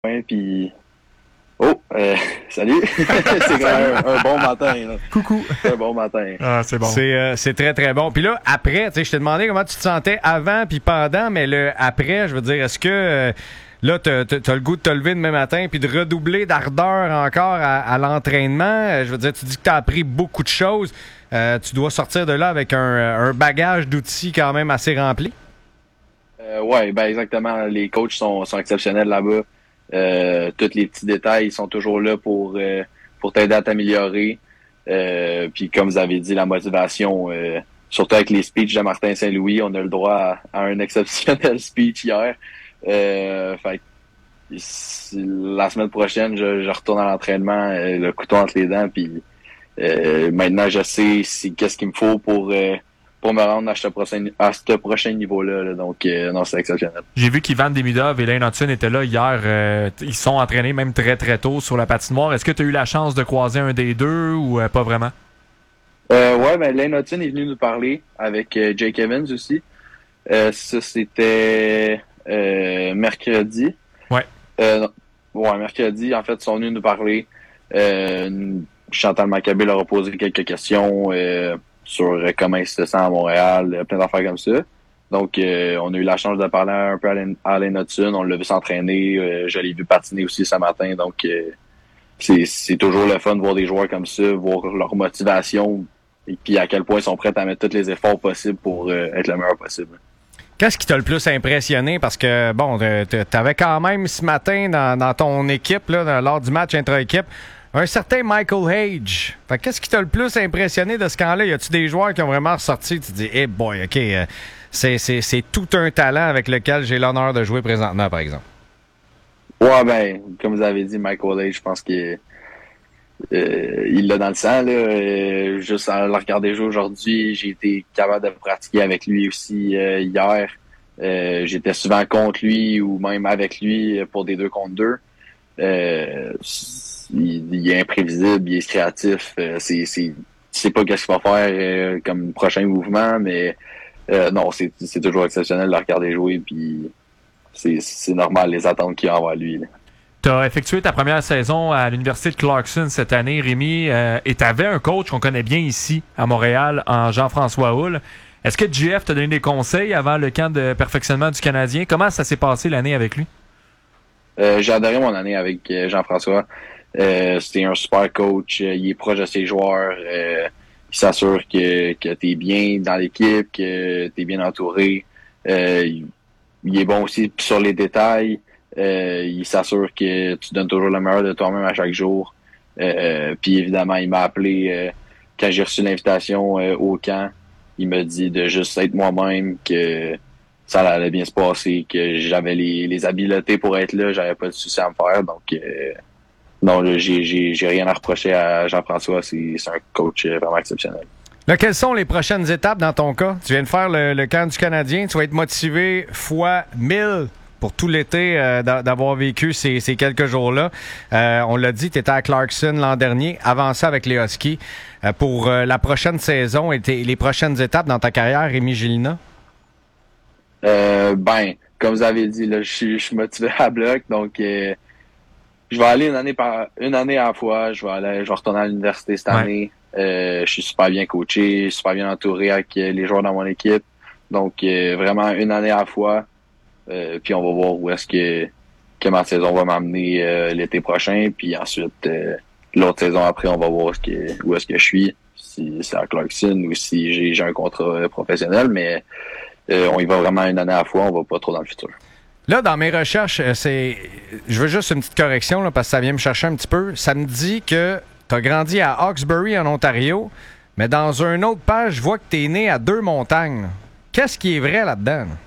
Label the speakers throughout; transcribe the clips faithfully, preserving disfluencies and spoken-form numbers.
Speaker 1: Ouais, puis oh, euh, salut! C'est quand même un, un bon matin, là.
Speaker 2: Coucou!
Speaker 1: C'est un bon matin.
Speaker 2: Ah, c'est bon.
Speaker 3: C'est, euh, c'est très, très bon. Puis là, après, tu sais, je t'ai demandé comment tu te sentais avant puis pendant, mais le après, je veux dire, est-ce que euh, là, t'as, t'as, t'as le goût de te lever demain matin puis de redoubler d'ardeur encore à, à l'entraînement? Euh, Je veux dire, tu dis que t'as appris beaucoup de choses. Euh, tu dois sortir de là avec un, un bagage d'outils quand même assez rempli.
Speaker 1: Euh, ouais, ben exactement. Les coachs sont, sont exceptionnels là-bas. Euh, tous les petits détails sont toujours là pour euh, pour t'aider à t'améliorer. Euh, puis comme vous avez dit, la motivation, euh, surtout avec les speeches de Martin Saint-Louis, on a le droit à, à un exceptionnel speech hier. Euh, fait que la semaine prochaine, je, je retourne à l'entraînement, euh, le couteau entre les dents, puis euh, maintenant je sais c'est, qu'est-ce qu'il me faut pour euh, pour me rendre à ce prochain, à ce prochain niveau-là. Là. Donc, euh, non, c'est exceptionnel.
Speaker 2: J'ai vu qu'Ivan Demidov et Lane Hudson étaient là hier. Euh, ils sont entraînés même très, très tôt sur la patinoire. Est-ce que tu as eu la chance de croiser un des deux ou euh, pas vraiment?
Speaker 1: Euh, ouais, ben Lane Hudson est venu nous parler avec euh, Jake Evans aussi. Euh, ça, c'était euh, mercredi.
Speaker 2: Ouais.
Speaker 1: Euh, ouais, mercredi, en fait, ils sont venus nous parler. Euh, Chantal Maccabé leur a posé quelques questions euh, sur euh, comment il se sent à Montréal, euh, plein d'affaires comme ça. Donc, euh, on a eu la chance de parler un peu à Lane Hudson. On l'a vu s'entraîner. Euh, je l'ai vu patiner aussi ce matin. Donc, euh, c'est, c'est toujours le fun de voir des joueurs comme ça, voir leur motivation et puis à quel point ils sont prêts à mettre tous les efforts possibles pour euh, être le meilleur possible.
Speaker 3: Qu'est-ce qui t'a le plus impressionné? Parce que, bon, t'avais quand même ce matin dans, dans ton équipe, là, dans, lors du match intra-équipe, un certain Michael Hage. Fait que qu'est-ce qui t'a le plus impressionné de ce camp-là? Y a-tu des joueurs qui ont vraiment ressorti? Tu te dis, hey boy, OK, euh, c'est, c'est, c'est tout un talent avec lequel j'ai l'honneur de jouer présentement, par exemple.
Speaker 1: Ouais, ben, comme vous avez dit, Michael Hage, je pense qu'il euh, il l'a dans le sang. Là. Euh, juste à le regarder jouer aujourd'hui, j'ai été capable de pratiquer avec lui aussi euh, hier. Euh, j'étais souvent contre lui ou même avec lui pour des deux contre deux. Euh, il, il est imprévisible, il est créatif. Euh, c'est, c'est, tu sais pas qu'est-ce qu'il va faire euh, comme prochain mouvement, mais euh, non, c'est, c'est toujours exceptionnel de le regarder jouer. Puis c'est, c'est normal les attentes qu'il y a envers lui. Là.
Speaker 2: Tu as effectué ta première saison à l'Université de Clarkson cette année, Rémi, euh, et tu avais un coach qu'on connaît bien ici, à Montréal, en Jean-François Houle. Est-ce que J F t'a donné des conseils avant le camp de perfectionnement du Canadien? Comment ça s'est passé l'année avec lui?
Speaker 1: Euh, j'ai adoré mon année avec euh, Jean-François. Euh, c'était un super coach. Euh, il est proche de ses joueurs. Euh, il s'assure que, que tu es bien dans l'équipe, que tu es bien entouré. Euh, il, il est bon aussi sur les détails. Euh, il s'assure que tu donnes toujours le meilleur de toi-même à chaque jour. Euh, puis évidemment, il m'a appelé euh, quand j'ai reçu l'invitation euh, au camp. Il m'a dit de juste être moi-même, que ça allait bien se passer, que j'avais les, les habiletés pour être là, j'avais pas de souci à me faire. Donc euh, non, là, j'ai, j'ai, j'ai rien à reprocher à Jean-François. C'est, c'est un coach vraiment exceptionnel.
Speaker 3: Là, quelles sont les prochaines étapes dans ton cas? Tu viens de faire le, le camp du Canadien. Tu vas être motivé fois mille pour tout l'été euh, d'avoir vécu ces, ces quelques jours-là. Euh, on l'a dit, tu étais à Clarkson l'an dernier, avant ça avec les Huskies. Euh, pour euh, la prochaine saison et tes, les prochaines étapes dans ta carrière, Rémi Gélina?
Speaker 1: Euh, ben, comme vous avez dit, là, je suis, je suis motivé à bloc, donc euh, je vais aller une année par une année à la fois. Je vais aller, je vais retourner à l'université cette année. Ouais. Euh, je suis super bien coaché, super bien entouré avec les joueurs dans mon équipe. Donc euh, vraiment une année à la fois. Euh, puis on va voir où est-ce que, que ma saison va m'amener euh, l'été prochain. Puis ensuite, euh, l'autre saison après, on va voir ce que, où est-ce que je suis. Si c'est à Clarkson ou si j'ai, j'ai un contrat professionnel. Mais euh, on y va vraiment une année à la fois. On va pas trop dans le futur.
Speaker 3: Là, dans mes recherches, c'est, je veux juste une petite correction là, parce que ça vient me chercher un petit peu. Ça me dit que tu as grandi à Hawkesbury, en Ontario, mais dans une autre page, je vois que tu es né à Deux-Montagnes. Qu'est-ce qui est vrai là-dedans? Là?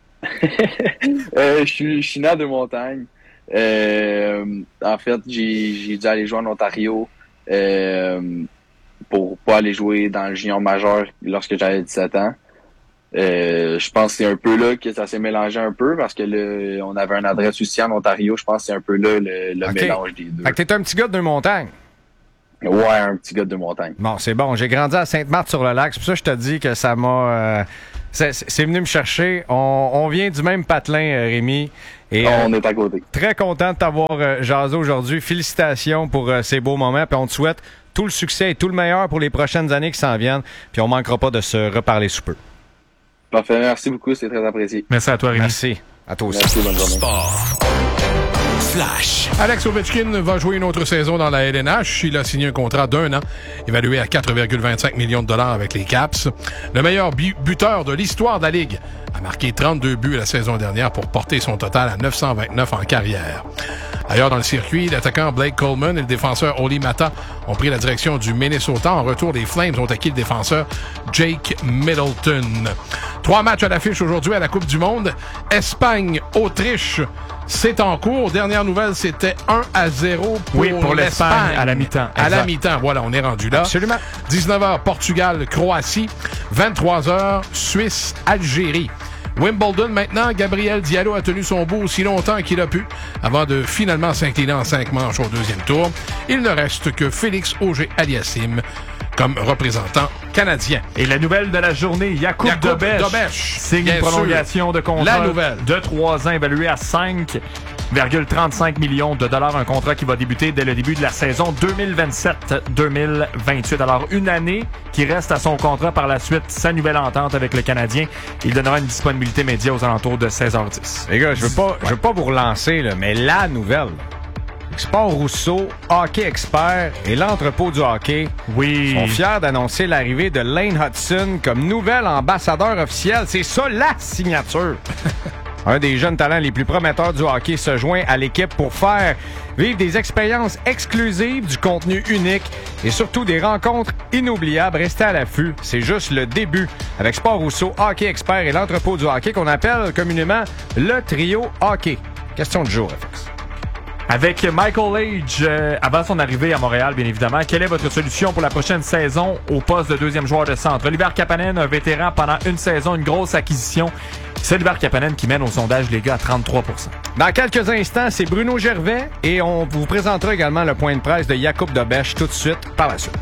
Speaker 1: euh, je suis je suis né à Deux-Montagnes. Euh, en fait, j'ai, j'ai dû aller jouer en Ontario euh, pour pas aller jouer dans le junior majeur lorsque j'avais dix-sept ans. Euh, je pense que c'est un peu là que ça s'est mélangé un peu parce que le, on avait une adresse aussi en Ontario. Je pense que c'est un peu là le, le okay. mélange des deux.
Speaker 3: Fait que t'es un petit gars de Deux-Montagnes.
Speaker 1: Ouais, un petit gars de Deux-Montagnes.
Speaker 3: Bon, c'est bon. J'ai grandi à Sainte-Marthe-sur-le-Lac. C'est pour ça que je te dis que ça m'a... Euh, c'est, c'est venu me chercher. On, on vient du même patelin, euh, Rémi. Et,
Speaker 1: on
Speaker 3: euh,
Speaker 1: est à côté.
Speaker 3: Très content de t'avoir euh, jasé aujourd'hui. Félicitations pour euh, ces beaux moments. Puis on te souhaite tout le succès et tout le meilleur pour les prochaines années qui s'en viennent. Puis on manquera pas de se reparler sous peu.
Speaker 1: Parfait, merci beaucoup, c'est très apprécié.
Speaker 2: Merci à toi, Rémi.
Speaker 3: Merci. À toi aussi.
Speaker 1: Merci, bonne journée.
Speaker 4: Sport. Flash.
Speaker 5: Alex Ovechkin va jouer une autre saison dans la L N H. Il a signé un contrat d'un an, évalué à quatre virgule vingt-cinq millions de dollars avec les Caps. Le meilleur bu- buteur de l'histoire de la Ligue a marqué trente-deux buts la saison dernière pour porter son total à neuf cent vingt-neuf en carrière. Ailleurs dans le circuit, l'attaquant Blake Coleman et le défenseur Oli Mata ont pris la direction du Minnesota. En retour, les Flames ont acquis le défenseur Jake Middleton. Trois matchs à l'affiche aujourd'hui à la Coupe du Monde. Espagne, Autriche, c'est en cours. Dernière nouvelle, c'était un à zéro pour,
Speaker 2: Oui, pour l'Espagne
Speaker 5: l'Espagne.
Speaker 2: à la mi-temps.
Speaker 5: À
Speaker 2: Exact.
Speaker 5: la mi-temps, voilà, on est rendu là.
Speaker 3: Absolument.
Speaker 5: dix-neuf heures, Portugal, Croatie. vingt-trois heures, Suisse, Algérie. Wimbledon maintenant, Gabriel Diallo a tenu son bout aussi longtemps qu'il a pu avant de finalement s'incliner en cinq manches au deuxième tour. Il ne reste que Félix Auger-Aliassime comme représentant canadien.
Speaker 2: Et la nouvelle de la journée, Jakub
Speaker 5: Jakub
Speaker 2: Dobeš
Speaker 5: Dobeš,
Speaker 2: signe
Speaker 5: bien
Speaker 2: une prolongation
Speaker 5: sûr.
Speaker 2: de contrat
Speaker 5: La nouvelle.
Speaker 2: de trois ans évalué à cinq virgule trente-cinq millions de dollars. Un contrat qui va débuter dès le début de la saison deux mille vingt-sept deux mille vingt-huit. Alors, une année qui reste à son contrat par la suite, sa nouvelle entente avec le Canadien. Il donnera une disponibilité média aux alentours de seize heures dix.
Speaker 3: Les gars, je veux pas, je veux pas vous relancer, là, mais la nouvelle. Sport Rousseau, Hockey Expert et l'entrepôt du hockey
Speaker 2: Oui.
Speaker 3: sont fiers d'annoncer l'arrivée de Lane Hudson comme nouvel ambassadeur officiel. C'est ça la signature. Un des jeunes talents les plus prometteurs du hockey se joint à l'équipe pour faire vivre des expériences exclusives, du contenu unique et surtout des rencontres inoubliables. Restez à l'affût, c'est juste le début avec Sport Rousseau, Hockey Expert et l'entrepôt du hockey qu'on appelle communément le trio hockey. Question du jour, F X.
Speaker 2: Avec Michael Age, euh, avant son arrivée à Montréal, bien évidemment, quelle est votre solution pour la prochaine saison au poste de deuxième joueur de centre? Oliver Kapanen, un vétéran pendant une saison, une grosse acquisition. C'est Oliver Kapanen qui mène au sondage, les gars, à trente-trois pour cent.
Speaker 3: Dans quelques instants, c'est Bruno Gervais et on vous présentera également le point de presse de Jakub Dobeš tout de suite par la suite.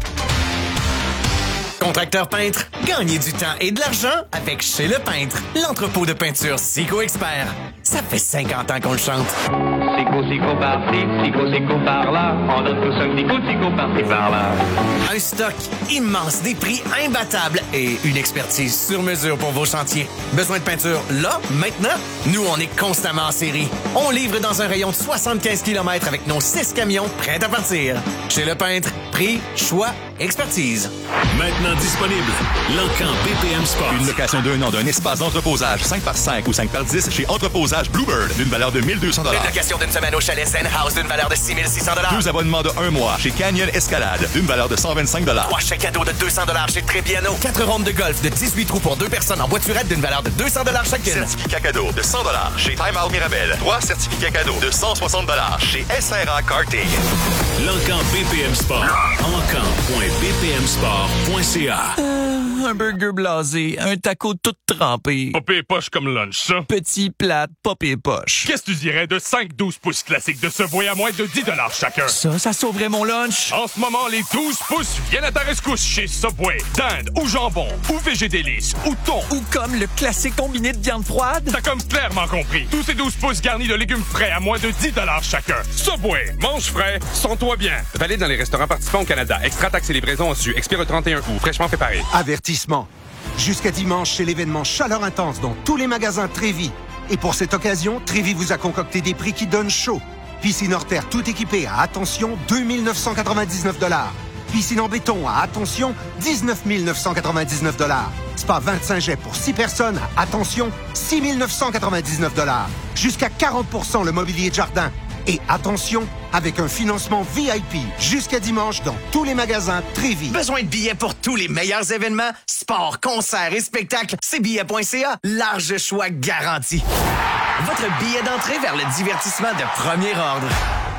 Speaker 4: Contracteur peintre, gagnez du temps et de l'argent avec Chez Le Peintre, l'entrepôt de peinture Sico Expert. Ça fait cinquante ans qu'on le chante.
Speaker 6: Sico, sico par-ci, sico, sico par-là. On donne tous un petit coup de sico par-ci, par-là.
Speaker 4: Un stock immense, des prix imbattables et une expertise sur mesure pour vos chantiers. Besoin de peinture là, maintenant? Nous, on est constamment en série. On livre dans un rayon de soixante-quinze kilomètres avec nos six camions prêts à partir. Chez Le Peintre, prix, choix, expertise.
Speaker 7: Maintenant disponible, l'Encan B P M Sport.
Speaker 8: Une location d'un an d'un espace d'entreposage cinq par cinq ou cinq par dix chez Entreposage Bluebird d'une valeur de mille deux cents dollars.
Speaker 4: Une location d'une semaine au chalet Zen House d'une valeur de six mille six cents dollars.
Speaker 8: Deux abonnements de un mois chez Canyon Escalade d'une valeur de cent vingt-cinq dollars.
Speaker 4: Trois chèques cadeaux de deux cents dollars chez Trébiano. Quatre rondes de golf de dix-huit trous pour deux personnes en voiturette d'une valeur de deux cents dollars chacune.
Speaker 8: Certificat cadeau de cent dollars chez Time Out Mirabel. Trois certificats cadeaux de cent soixante dollars chez S R A Karting.
Speaker 7: L'Encan B P M Sport. encan point b p m sport point c a.
Speaker 9: Un burger blasé, un taco tout trempé.
Speaker 10: Popé poche comme lunch, ça.
Speaker 9: Petit plat, popé poche.
Speaker 10: Qu'est-ce que tu dirais de cinq douze pouces classiques de Subway à moins de dix dollars chacun?
Speaker 9: Ça, ça sauverait mon lunch.
Speaker 10: En ce moment, les douze pouces viennent à ta rescousse chez Subway. Dinde ou jambon, ou végédélice, ou thon.
Speaker 9: Ou comme le classique combiné de viande froide.
Speaker 10: T'as comme clairement compris. Tous ces douze pouces garnis de légumes frais à moins de dix dollars chacun. Subway, mange frais, sens-toi bien.
Speaker 11: Valide dans les restaurants participants au Canada. Extra taxes et livraison reçues. Expire le trente et un août. Fraîchement préparé.
Speaker 12: Avertissement. Jusqu'à dimanche, c'est l'événement Chaleur Intense dans tous les magasins Trévi. Et pour cette occasion, Trévi vous a concocté des prix qui donnent chaud. Piscine hors terre tout équipée à, attention, deux mille neuf cent quatre-vingt-dix-neuf dollars. Piscine en béton à, attention, dix-neuf mille neuf cent quatre-vingt-dix-neuf dollars. Spa vingt-cinq jets pour six personnes à, attention, six mille neuf cent quatre-vingt-dix-neuf dollars. Jusqu'à quarante pour cent le mobilier de jardin. Et attention, avec un financement V I P jusqu'à dimanche dans tous les magasins Trévi.
Speaker 4: Besoin de billets pour tous les meilleurs événements? Sport, concerts et spectacles, c'est billets point c a. Large choix garanti. Votre billet d'entrée vers le divertissement de premier ordre.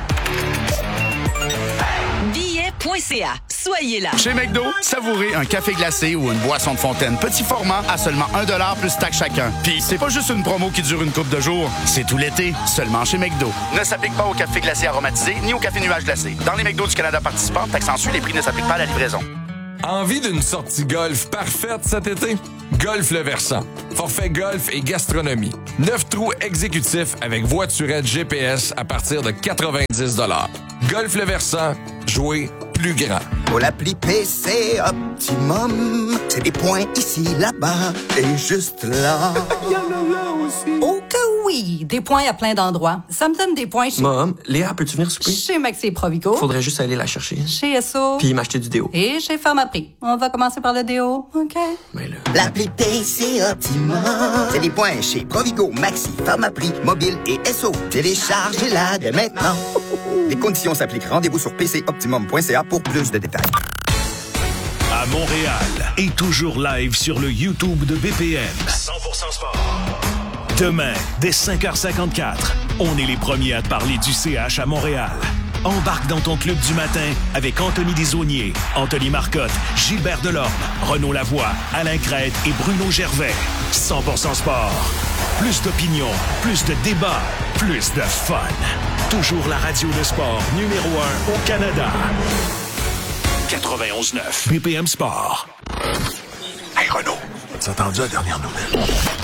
Speaker 13: billets point c a. Soyez là.
Speaker 14: Chez McDo, savourez un café glacé ou une boisson de fontaine petit format à seulement un dollar plus taxe chacun. Puis c'est pas juste une promo qui dure une couple de jours, c'est tout l'été, seulement chez McDo. Ne s'applique pas au café glacé aromatisé ni au café nuage glacé. Dans les McDo du Canada participants, taxe en su, les prix ne s'appliquent pas à la livraison.
Speaker 15: Envie d'une sortie golf parfaite cet été? Golf Le Versant. Forfait golf et gastronomie. Neuf trous exécutifs avec voiturette G P S à partir de quatre-vingt-dix dollars. Golf Le Versant, jouer plus grand.
Speaker 16: Pour l'appli P C Optimum, c'est des points ici, là-bas et juste là.
Speaker 17: Il y en a là aussi. Oh que oui, des points à plein d'endroits. Ça me donne des points chez...
Speaker 18: Mom, Léa, peux-tu venir souper?
Speaker 17: Chez Maxi Provigo.
Speaker 18: Faudrait juste aller la chercher.
Speaker 17: Chez S O.
Speaker 18: Puis m'acheter du déo.
Speaker 17: Et chez Pharmaprix. On va commencer par le déo, OK?
Speaker 18: Mais là...
Speaker 16: L'appli P C Optimum, c'est des points chez Provigo, Maxi, Pharmaprix, Mobile et S O. Téléchargez-la dès maintenant. Les conditions s'appliquent. Rendez-vous sur p c optimum point c a pour plus de détails.
Speaker 7: À Montréal et toujours live sur le YouTube de B P M. cent pour cent Sport. Demain, dès cinq heures cinquante-quatre, on est les premiers à te parler du C H à Montréal. Embarque dans ton club du matin avec Anthony Desaulniers, Anthony Marcotte, Gilbert Delorme, Renaud Lavoie, Alain Crête et Bruno Gervais. cent pour cent Sport. Plus d'opinion, plus de débats, plus de fun. Toujours la radio de sport numéro un au Canada. quatre-vingt-onze neuf B P M Sport.
Speaker 19: Hey Renaud, as-tu entendu la dernière nouvelle?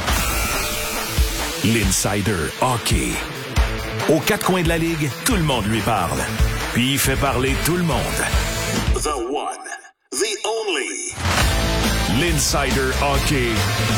Speaker 7: L'Insider Hockey. Aux quatre coins de la Ligue, tout le monde lui parle. Puis il fait parler tout le monde.
Speaker 19: The one, the only.
Speaker 7: L'Insider Hockey.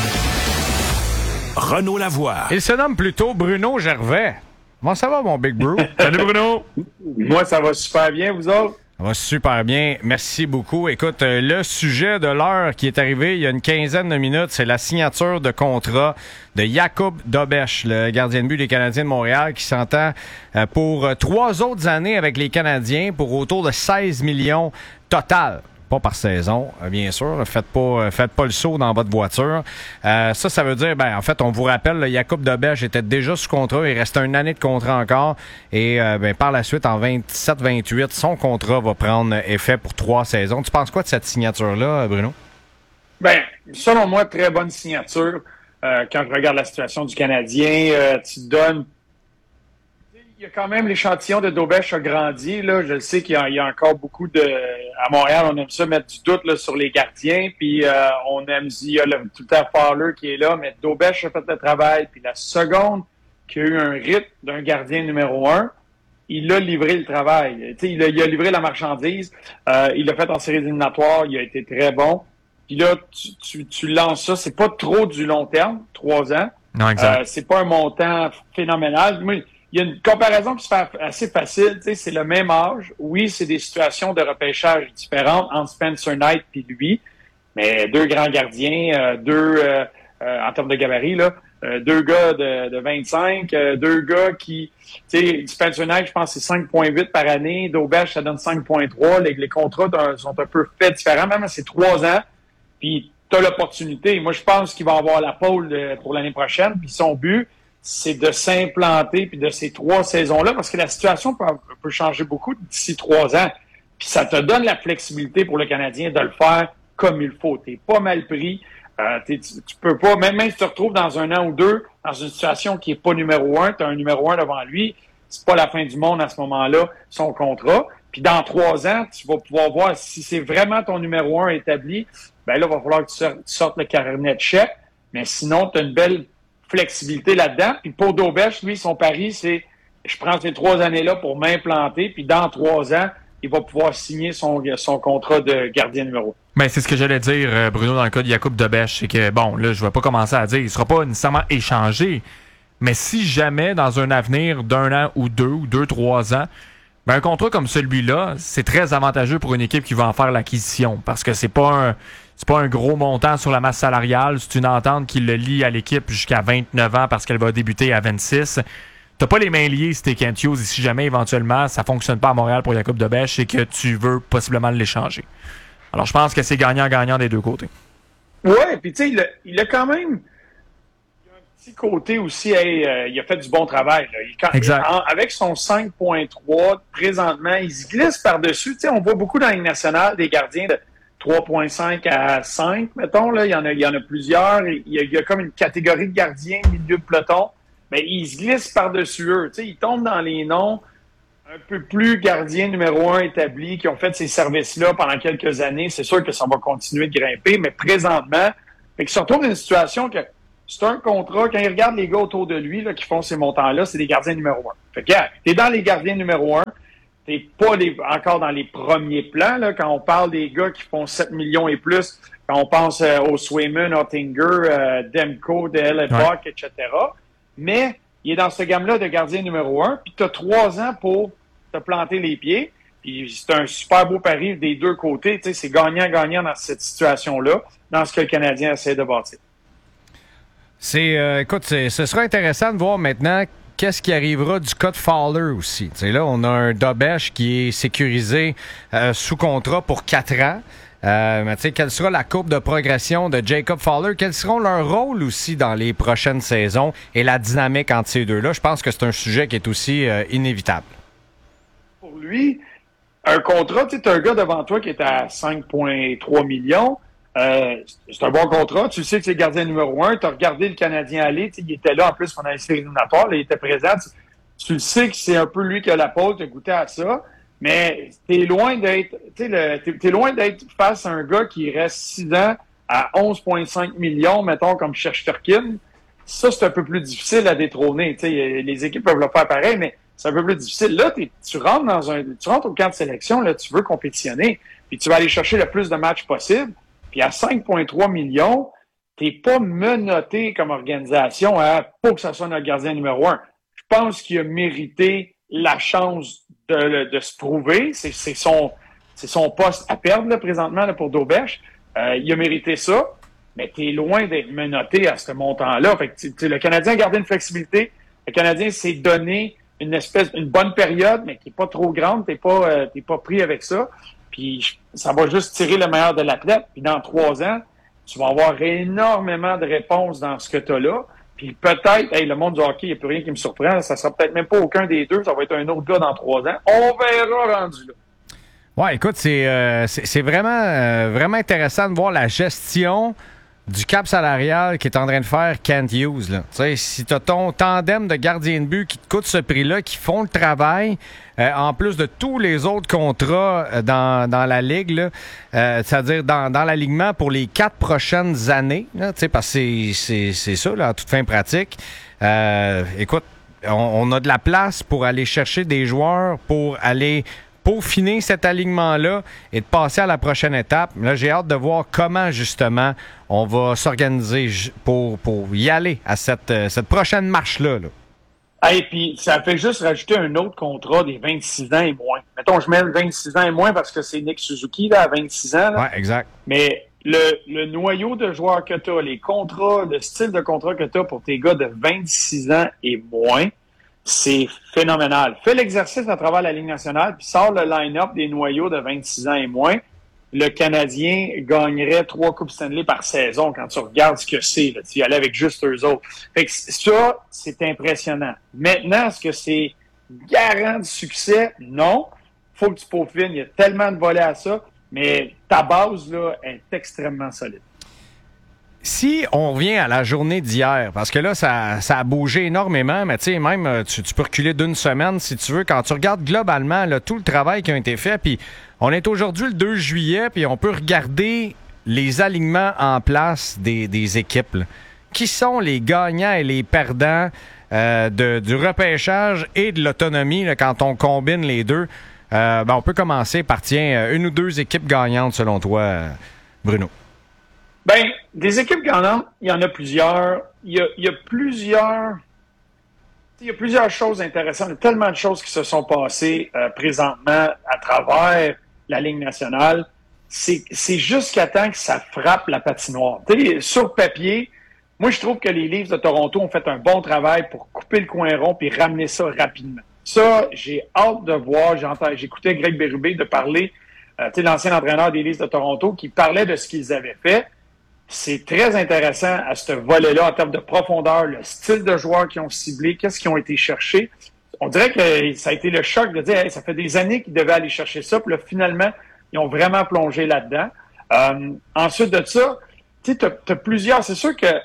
Speaker 7: Renaud Lavoie.
Speaker 3: Il se nomme plutôt Bruno Gervais. Comment ça va, mon Big Bro?
Speaker 2: Salut, Bruno.
Speaker 20: Moi, ça va super bien, vous autres?
Speaker 3: Ça va super bien. Merci beaucoup. Écoute, euh, le sujet de l'heure qui est arrivé il y a une quinzaine de minutes, c'est la signature de contrat de Jakub Dobeš, le gardien de but des Canadiens de Montréal, qui s'entend euh, pour euh, trois autres années avec les Canadiens pour autour de seize millions total. Pas par saison, bien sûr. Faites pas, faites pas le saut dans votre voiture. Euh, ça, ça veut dire, ben, en fait, on vous rappelle, le Jakub Dobeš était déjà sous contrat. Il reste une année de contrat encore. Et euh, ben, par la suite, en vingt-sept vingt-huit, son contrat va prendre effet pour trois saisons. Tu penses quoi de cette signature-là, Bruno?
Speaker 20: Ben, selon moi, très bonne signature. Euh, quand je regarde la situation du Canadien, euh, tu te donnes... Il y a quand même l'échantillon de Dobeš a grandi. Là. Je sais qu'il y a, il y a encore beaucoup de... À Montréal, on aime ça mettre du doute là, sur les gardiens. Puis euh, on aime... Il y a le, tout le temps Fowler qui est là, mais Dobeš a fait le travail. Puis la seconde qu'il y a eu un rythme d'un gardien numéro un, il a livré le travail. Il a, il a livré la marchandise. Euh, il l'a fait en séries éliminatoires. Il a été très bon. Puis là, tu, tu, tu lances ça. C'est pas trop du long terme, trois ans.
Speaker 2: Non, exact.
Speaker 20: Euh, c'est pas un montant phénoménal. Moi, il y a une comparaison qui se fait assez facile. Tu sais, c'est le même âge. Oui, c'est des situations de repêchage différentes entre Spencer Knight et lui. Mais deux grands gardiens, euh, deux, euh, euh, en termes de gabarit, là, euh, deux gars de, de vingt-cinq, euh, deux gars qui, tu sais, Spencer Knight, je pense, c'est cinq virgule huit par année. Dobeš, ça donne cinq virgule trois. Les, les contrats sont un peu faits différents. Même c'est trois ans. Puis, t'as l'opportunité. Moi, je pense qu'il va avoir la pole de, pour l'année prochaine. Puis, son but, c'est de s'implanter puis de ces trois saisons-là, parce que la situation peut, peut changer beaucoup d'ici trois ans. Puis ça te donne la flexibilité pour le Canadien de le faire comme il faut. T'es pas mal pris. Euh, t'es, tu, tu peux pas, même, même si tu te retrouves dans un an ou deux, dans une situation qui est pas numéro un, tu as un numéro un devant lui, c'est pas la fin du monde à ce moment-là, son contrat. Puis dans trois ans, tu vas pouvoir voir si c'est vraiment ton numéro un établi, ben là, il va falloir que tu sortes, tu sortes le carnet de chèque. Mais sinon, tu as une belle flexibilité là-dedans. Puis pour Dobeš, lui, son pari, c'est je prends ces trois années-là pour m'implanter, puis dans trois ans, il va pouvoir signer son, son contrat de gardien numéro un.
Speaker 2: Ben, c'est ce que j'allais dire, Bruno, dans le cas de Jakub Dobeš. C'est que, bon, là, je vais pas commencer à dire, il sera pas nécessairement échangé, mais si jamais, dans un avenir d'un an ou deux, ou deux, trois ans, ben, un contrat comme celui-là, c'est très avantageux pour une équipe qui va en faire l'acquisition, parce que c'est pas un... C'est pas un gros montant sur la masse salariale. C'est une entente qui le lie à l'équipe jusqu'à vingt-neuf ans parce qu'elle va débuter à vingt-six. T'as pas les mains liées si t'es Kent Hughes et si jamais éventuellement ça fonctionne pas à Montréal pour Jakub Dobeš et que tu veux possiblement l'échanger. Alors je pense que c'est gagnant-gagnant des deux côtés.
Speaker 20: Ouais, puis tu sais, il, il a quand même il a un petit côté aussi, hey, euh, il a fait du bon travail. Là. Il, quand,
Speaker 2: exact.
Speaker 20: En, avec son cinq virgule trois, présentement, il se glisse par-dessus. Tu sais, on voit beaucoup dans la Ligue nationale des gardiens de trois virgule cinq à cinq, mettons, là, il y en a, il y en a plusieurs. Il y a, il y a comme une catégorie de gardiens, milieu de peloton, mais ils se glissent par-dessus eux. Tu sais, ils tombent dans les noms un peu plus gardiens numéro un établis qui ont fait ces services-là pendant quelques années, c'est sûr que ça va continuer de grimper, mais présentement, fait qu'ils se retrouvent dans une situation que c'est un contrat, quand ils regardent les gars autour de lui là, qui font ces montants-là, c'est des gardiens numéro un. Fait que, yeah, t'es dans les gardiens numéro un, t'es pas les, encore dans les premiers plans, là, quand on parle des gars qui font sept millions et plus, quand on pense euh, aux Swayman, Ottinger, euh, Demko, D L Buck, ouais. et cetera. Mais il est dans ce gamme-là de gardien numéro un, puis t'as trois ans pour te planter les pieds, puis c'est un super beau pari des deux côtés, tu sais, c'est gagnant-gagnant dans cette situation-là, dans ce que le Canadien essaie de bâtir.
Speaker 3: C'est, euh, écoute, c'est, ce sera intéressant de voir maintenant qu'est-ce qui arrivera du cas de Fowler aussi. T'sais, là, on a un Dobèche qui est sécurisé euh, sous contrat pour quatre ans. Euh, mais t'sais, quelle sera la courbe de progression de Jacob Fowler? Quels seront leurs rôles aussi dans les prochaines saisons et la dynamique entre ces deux-là? Je pense que c'est un sujet qui est aussi euh, inévitable.
Speaker 20: Pour lui, un contrat, tu sais, un gars devant toi qui est à cinq virgule trois millions. Euh, c'est un bon contrat. Tu sais que c'est le gardien numéro un. Tu as regardé le Canadien aller. Il était là en plus pendant les séries éliminatoires. Il était présent. Tu, tu le sais que c'est un peu lui qui a la pause. Tu as goûté à ça. Mais t'es loin d'être t'es, t'es loin d'être face à un gars qui reste six ans à onze virgule cinq millions, mettons, comme Shesterkin. Ça, c'est un peu plus difficile à détrôner. T'sais, les équipes peuvent le faire pareil, mais c'est un peu plus difficile. Là, tu rentres dans un, tu rentres au camp de sélection, là, tu veux compétitionner, puis tu vas aller chercher le plus de matchs possible. Puis à cinq virgule trois millions, t'es pas menotté comme organisation à pas que ça soit notre gardien numéro un. Je pense qu'il a mérité la chance de, de se prouver. C'est, c'est, son, c'est son poste à perdre là, présentement là, pour Dobèche. Euh, il a mérité ça, mais t'es loin d'être menotté à ce montant-là. Fait que, le Canadien a gardé une flexibilité. Le Canadien s'est donné une espèce, une bonne période, mais qui est pas trop grande. T'es pas, euh, t'es pas pris avec ça. Puis ça va juste tirer le meilleur de l'athlète. Puis dans trois ans, tu vas avoir énormément de réponses dans ce que tu as là. Puis peut-être, hey, le monde du hockey, il n'y a plus rien qui me surprend. Ça sera peut-être même pas aucun des deux. Ça va être un autre gars dans trois ans. On verra rendu là.
Speaker 3: Ouais, écoute, c'est, euh, c'est, c'est vraiment, euh, vraiment intéressant de voir la gestion du cap salarial qu'est en train de faire Kent Hughes. Là. T'sais, si tu as ton tandem de gardiens de but qui te coûte ce prix-là, qui font le travail, euh, en plus de tous les autres contrats euh, dans, dans la Ligue, là, euh, c'est-à-dire dans, dans l'alignement pour les quatre prochaines années, là, parce que c'est, c'est, c'est ça, là, en toute fin pratique. Euh, écoute, on, on a de la place pour aller chercher des joueurs, pour aller peaufiner cet alignement-là et de passer à la prochaine étape. Là, j'ai hâte de voir comment, justement, on va s'organiser pour, pour y aller à cette, cette prochaine marche-là. Là.
Speaker 20: Ah, et puis, ça fait juste rajouter un autre contrat des vingt-six ans et moins. Mettons, je mets le vingt-six ans et moins parce que c'est Nick Suzuki là, à vingt-six ans. Là.
Speaker 3: Ouais, exact.
Speaker 20: Mais le, le noyau de joueurs que tu as, les contrats, le style de contrat que tu as pour tes gars de vingt-six ans et moins, c'est phénoménal. Fais l'exercice à travers la Ligue nationale, puis sors le line-up des noyaux de vingt-six ans et moins. Le Canadien gagnerait trois Coupes Stanley par saison quand tu regardes ce que c'est. Là. Tu y allais avec juste eux autres. Fait que ça, c'est impressionnant. Maintenant, est-ce que c'est garant de succès? Non. Faut que tu peaufines. Il y a tellement de volets à ça. Mais ta base, là, est extrêmement solide.
Speaker 3: Si on revient à la journée d'hier, parce que là, ça, ça a bougé énormément, mais tu sais, même, tu, tu peux reculer d'une semaine si tu veux. Quand tu regardes globalement là, tout le travail qui a été fait, puis on est aujourd'hui le deux juillet, puis on peut regarder les alignements en place des, des équipes. Là. Qui sont les gagnants et les perdants euh, de, du repêchage et de l'autonomie là, quand on combine les deux? Euh, ben, on peut commencer par, tiens, une ou deux équipes gagnantes selon toi, Bruno.
Speaker 20: Ben, des équipes gagnantes, il y en a plusieurs. Il y a, il y a plusieurs... Il y a plusieurs choses intéressantes. Il y a tellement de choses qui se sont passées euh, présentement à travers la Ligue nationale. C'est, c'est jusqu'à temps que ça frappe la patinoire. Tu sais, sur papier, moi, je trouve que les Leafs de Toronto ont fait un bon travail pour couper le coin rond puis ramener ça rapidement. Ça, j'ai hâte de voir. J'entends, j'écoutais Greg Berube de parler, euh, tu sais, l'ancien entraîneur des Leafs de Toronto, qui parlait de ce qu'ils avaient fait. C'est très intéressant à ce volet-là en termes de profondeur, le style de joueurs qu'ils ont ciblé, qu'est-ce qu'ils ont été chercher. On dirait que ça a été le choc de dire hey, ça fait des années qu'ils devaient aller chercher ça, puis là, finalement, ils ont vraiment plongé là-dedans. Euh, ensuite de ça, tu sais, t'as, t'as plusieurs... C'est sûr que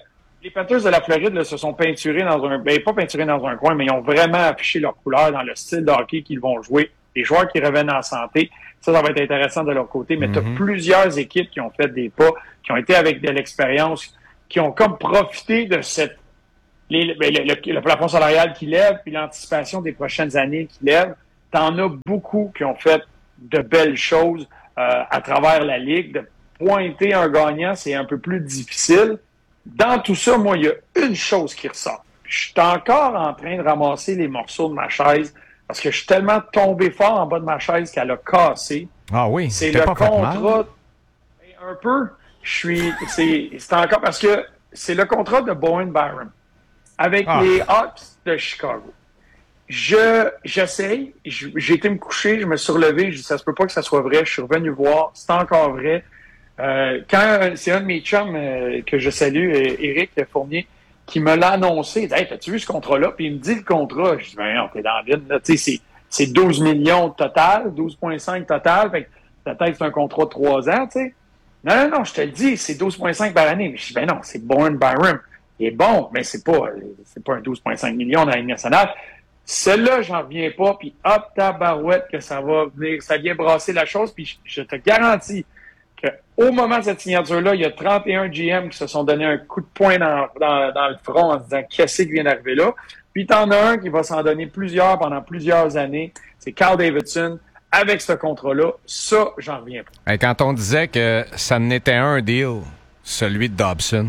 Speaker 20: les Panthers de la Floride là, se sont peinturés dans un... Ben, pas peinturés dans un coin, mais ils ont vraiment affiché leur couleur dans le style de hockey qu'ils vont jouer. Les joueurs qui reviennent en santé, ça, ça va être intéressant de leur côté. Mais mm-hmm. tu as plusieurs équipes qui ont fait des pas, qui ont été avec de l'expérience, qui ont comme profité de cette... Les, ben, le, le, le plafond salarial qui lève, puis l'anticipation des prochaines années qui lève. T'en as beaucoup qui ont fait de belles choses euh, à travers la Ligue. De pointer un gagnant, c'est un peu plus difficile. Dans tout ça, moi, il y a une chose qui ressort. Je suis encore en train de ramasser les morceaux de ma chaise parce que je suis tellement tombé fort en bas de ma chaise qu'elle a cassé.
Speaker 3: Ah oui,
Speaker 20: c'est le
Speaker 3: pas
Speaker 20: contrat. Un peu. Je suis. C'est, c'est encore parce que c'est le contrat de Bowen Byram avec ah. les Hawks de Chicago. Je, j'essaye. J'ai été me coucher, je me suis relevé. Je dis, ça se peut pas que ça soit vrai. Je suis revenu voir. C'est encore vrai. Euh, quand c'est un de mes chums euh, que je salue, euh, Éric Fournier, qui me l'a annoncé, il dit, hey, as-tu vu ce contrat-là? Puis il me dit le contrat. Je dis, ben non, t'es dans le vide, là. Tu sais, c'est, c'est douze millions total, douze virgule cinq total. Fait que peut-être c'est un contrat de trois ans, tu sais. Non, non, non, je te le dis, c'est douze virgule cinq par année. Mais je dis, ben non, c'est Bowen Byram. Il est bon, mais c'est pas, c'est pas un douze virgule cinq millions dans la Ligue nationale. Celle-là, j'en reviens pas, puis hop, tabarouette, que ça va venir, ça vient brasser la chose, puis je, je te garantis qu'au moment de cette signature-là, il y a trente et un G M qui se sont donné un coup de poing dans, dans, dans le front en se disant qu'est-ce qui vient d'arriver là. Puis t'en as un qui va s'en donner plusieurs pendant plusieurs années. C'est Carl Davidson avec ce contrat-là. Ça, j'en reviens pas.
Speaker 3: Et quand on disait que ça n'était un deal, celui de Dobson,